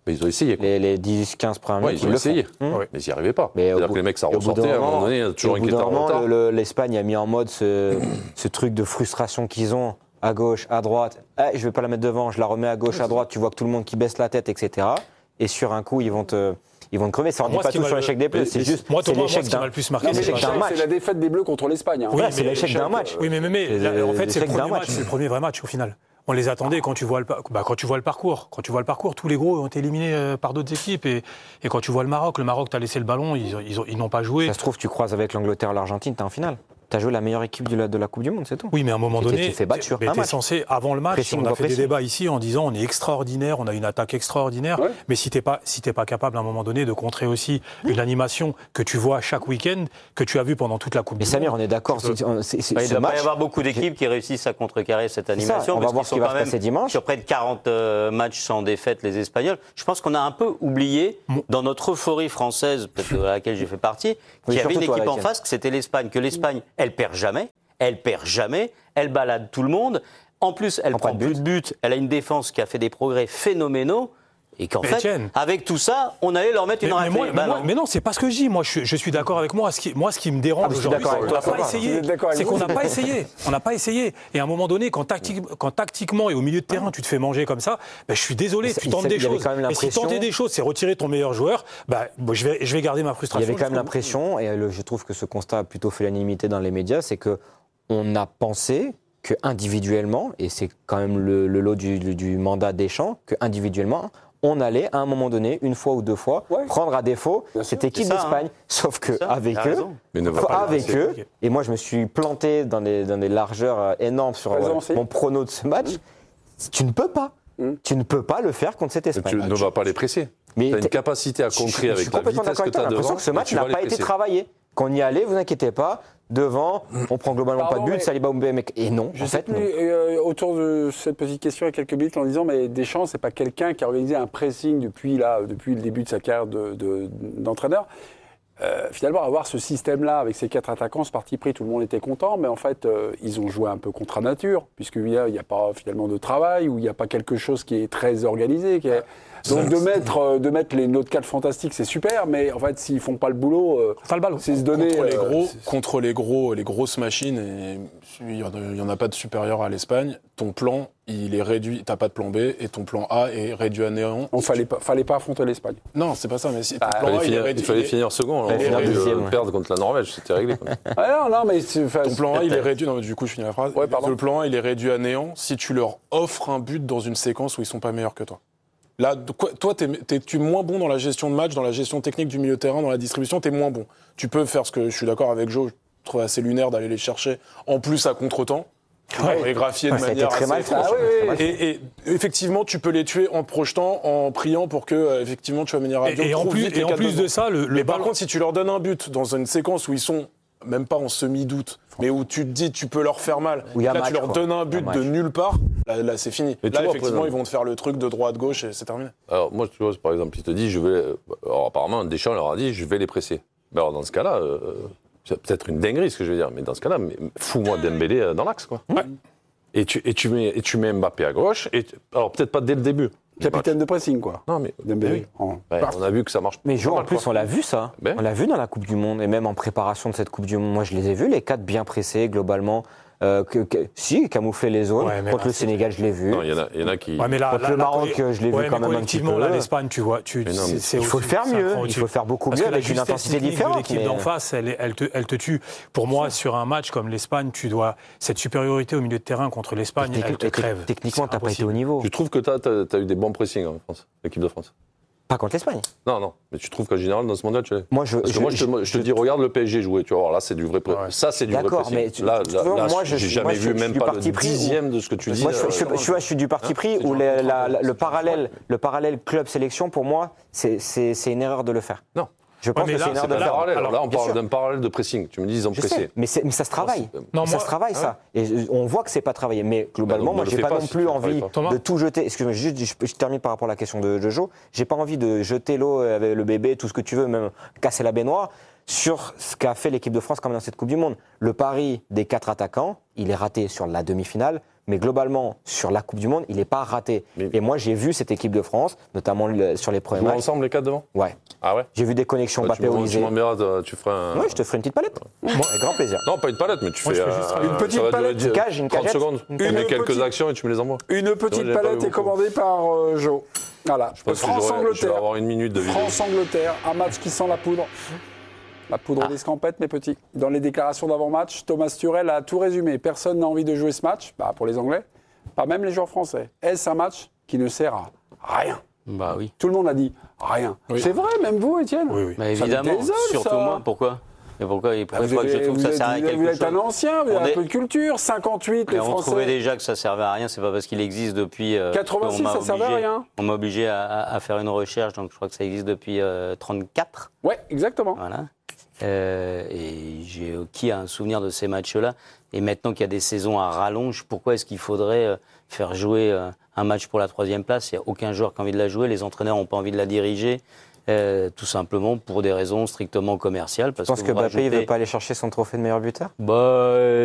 Mais ils ont essayé. Les 10-15 premières minutes, ils ont essayé. Mais ils n'y arrivaient pas. C'est-à-dire que les mecs, ça ressortait à un moment donné, il y a toujours un qui était en retard. L'Espagne a mis en mode ce truc de frustration qu'ils ont, à gauche, à droite. Je ne vais pas la mettre devant, je la remets à gauche, à droite, tu vois que tout le monde qui baisse la tête, etc. Et sur un coup, ils vont te crever. Ça ne dit pas tout sur l'échec des Bleus, c'est juste l'échec d'un match. C'est la défaite des Bleus contre l'Espagne. Oui, c'est l'échec d'un match. Oui, mais en fait, c'est le premier vrai match au final. On les attendait quand tu vois le parcours. Quand tu vois le parcours, tous les gros ont été éliminés par d'autres équipes. Et quand tu vois le Maroc, t'as laissé le ballon, ils n'ont pas joué. Ça se trouve, tu croises avec l'Angleterre ou l'Argentine, t'es en finale. T'as joué la meilleure équipe de la Coupe du Monde, c'est tout. Oui, mais à un moment donné, tu fais battre sur un match. Censé, avant le match, on a fait des débats ici en disant on est extraordinaire, on a une attaque extraordinaire. Ouais. Mais si t'es pas capable à un moment donné de contrer aussi une animation que tu vois chaque week-end, que tu as vu pendant toute la Coupe du Monde. Mais Samir, on est d'accord. Il ne doit pas y avoir beaucoup d'équipes qui réussissent à contrecarrer cette animation. On va voir ce qui va se passer dimanche. Sur près de 40 matchs sans défaite, les Espagnols. Je pense qu'on a un peu oublié, dans notre euphorie française, peut-être à laquelle j'ai fait partie, qu'il y avait une équipe en face, que c'était l'Espagne. Que l'Espagne, elle perd jamais. Elle balade tout le monde. En plus, elle prend plus de buts. Elle a une défense qui a fait des progrès phénoménaux. Et qu'en fait, avec tout ça, on allait leur mettre une raclée. Mais non, c'est pas ce que je dis. Moi, je suis d'accord avec moi. Ce qui me dérange aujourd'hui, c'est qu'on n'a pas essayé. C'est qu'on n'a pas essayé. On n'a pas essayé. Et à un moment donné, quand tactiquement et au milieu de terrain, tu te fais manger comme ça, je suis désolé, tu tentes des choses. Et si tenter des choses, c'est retirer ton meilleur joueur, je vais garder ma frustration. Il y avait quand même l'impression, et je trouve que ce constat a plutôt fait l'unanimité dans les médias, c'est qu'on a pensé qu'individuellement, et c'est quand même le lot du mandat Deschamps, qu'individuellement, on allait, à un moment donné, une fois ou deux fois, prendre à défaut cette équipe d'Espagne. Sauf qu'avec eux, et moi je me suis planté dans des largeurs énormes sur mon prono de ce match, tu ne peux pas. Tu ne peux pas le faire contre cette Espagne. Tu ne vas pas les presser. Tu as une capacité à contrer avec la vitesse que tu as devant. J'ai l'impression que ce match n'a pas été travaillé. Quand on y allait, vous inquiétez pas, devant, on prend globalement pas de but, Saliba ou Mbembe. Et non, en fait, non. Autour de cette petite question, il y a quelques minutes, en disant, mais Deschamps, c'est pas quelqu'un qui a organisé un pressing depuis le début de sa carrière d'entraîneur. Finalement, avoir ce système-là avec ces 4 attaquants, ce parti pris, tout le monde était content, mais en fait, ils ont joué un peu contre nature, puisqu'il n'y a pas finalement de travail, ou il n'y a pas quelque chose qui est très organisé. Donc de mettre les notes 4 fantastiques, c'est super, mais en fait, s'ils font pas le boulot, c'est se donner contre les grosses machines, et il y en a pas de supérieur à l'Espagne. Ton plan, il est réduit, t'as pas de plan B, et ton plan A est réduit à néant. Fallait pas affronter l'Espagne. Non, c'est pas ça, mais si ton plan A, il fallait finir second. Perdre contre la Norvège, c'était réglé. Non, mais ton plan A, il est réduit. Non, du coup, je finis la phrase. Le plan A, il est réduit à néant si tu leur offres un but dans une séquence où ils sont pas meilleurs que toi. Là, toi, tu es moins bon dans la gestion de match, dans la gestion technique du milieu de terrain, dans la distribution, tu es moins bon. Tu peux faire ce que je suis d'accord avec Joe, je trouve assez lunaire d'aller les chercher, en plus à contre-temps, et graffier de manière très mal franche. Et effectivement, tu peux les tuer en projetant, en priant pour que effectivement tu amènes Radio. Et en plus de ça, mais par contre, si tu leur donnes un but dans une séquence où ils sont même pas en semi-doute, mais où tu te dis tu peux leur faire mal, là tu leur donnes un but de nulle part, là c'est fini. Là effectivement ils vont te faire le truc de droite-gauche et c'est terminé. Alors moi tu vois par exemple il te dit apparemment Deschamps leur a dit je vais les presser. Mais alors dans ce cas-là, c'est peut-être une dinguerie ce que je veux dire, mais dans ce cas-là, fous-moi Dembélé dans l'axe quoi. Ouais. Et tu mets Mbappé à gauche, alors peut-être pas dès le début. Capitaine de pressing, quoi. Non, mais Dembélé. On a vu que ça marche. Mais en plus, on l'a vu ça. On l'a vu dans la Coupe du Monde et même en préparation de cette Coupe du Monde. Moi, je les ai vus, les 4 bien pressés globalement. Camoufler les zones. Contre le Sénégal, je l'ai vu. Non, il y en a qui. Contre le Maroc, je l'ai vu quand même un petit peu. Là, l'Espagne, tu vois. Il faut le faire mieux. Il faut faire beaucoup mieux avec une intensité différente. L'équipe d'en face, elle te tue. Pour moi, sur un match comme l'Espagne, cette supériorité au milieu de terrain contre l'Espagne, elle te crève. Techniquement, tu n'as pas été au niveau. Tu trouves que tu as eu des bons pressings en France, l'équipe de France? Pas contre l'Espagne. Non. Mais tu trouves qu'en général, dans ce mondial, tu es. Parce que moi, je te dis, regarde le PSG jouer. Tu vas voir, là, c'est du vrai pressing. Ça, c'est du vrai pressing. Mais là, j'ai jamais vu même pas le dixième de ce que tu dis. Moi, je suis du parti pris où le parallèle club-sélection, pour moi, c'est une erreur de le faire. Non. Je pense que c'est une erreur de le faire. Là, on parle d'un parallèle de pressing. Tu me dis, ils ont pressé. Mais ça se travaille. Ça se travaille, ça. Et on voit que c'est pas travaillé. Mais globalement, moi, j'ai pas non plus envie de tout jeter. Excuse-moi, je termine par rapport à la question de Joe. J'ai pas envie de jeter l'eau avec le bébé, tout ce que tu veux, même casser la baignoire, sur ce qu'a fait l'équipe de France quand même dans cette Coupe du Monde. Le pari des 4 attaquants, il est raté sur la demi-finale. mais globalement, sur la Coupe du Monde, il n'est pas raté. Et moi, j'ai vu cette équipe de France, notamment sur les premiers matchs. ensemble les 4 devant ? Ouais. Ah ouais ? J'ai vu des connexions Mbappé-Olysée. Tu m'emmèneras, tu feras un... Oui, je te ferai une petite palette. Avec grand plaisir. Non, pas une palette, mais tu fais une petite palette. Une 30 secondes. Tu mets quelques actions et tu me les envoies. Une petite palette est commandée par Joe. Voilà. Je pense que je vais avoir une minute de vidéo. France-Angleterre, un match qui sent la poudre. La poudre d'escampette, mes petits. Dans les déclarations d'avant-match, Thomas Tuchel a tout résumé. Personne n'a envie de jouer ce match, pour les Anglais, pas même les joueurs français. Est-ce un match qui ne sert à rien ? Bah oui. Tout le monde a dit rien. Oui. C'est vrai, même vous, Étienne ? Oui. Bah évidemment, surtout moi. Pourquoi ? Et pourquoi je trouve que ça sert à quelque chose ? Vous êtes un ancien, vous avez un peu de culture. 58, les Français. On trouvait déjà que ça servait à rien. C'est pas parce qu'il existe depuis. 86, ça servait à rien. On m'a obligé à faire une recherche, donc je crois que ça existe depuis 34. Ouais, exactement. Voilà. Et qui a un souvenir de ces matchs-là ? Et maintenant qu'il y a des saisons à rallonge, pourquoi est-ce qu'il faudrait faire jouer un match pour la 3e place ? Il n'y a aucun joueur qui a envie de la jouer. Les entraîneurs n'ont pas envie de la diriger. Tout simplement pour des raisons strictement commerciales. Tu penses que Mbappé ne veut pas aller chercher son trophée de meilleur buteur ?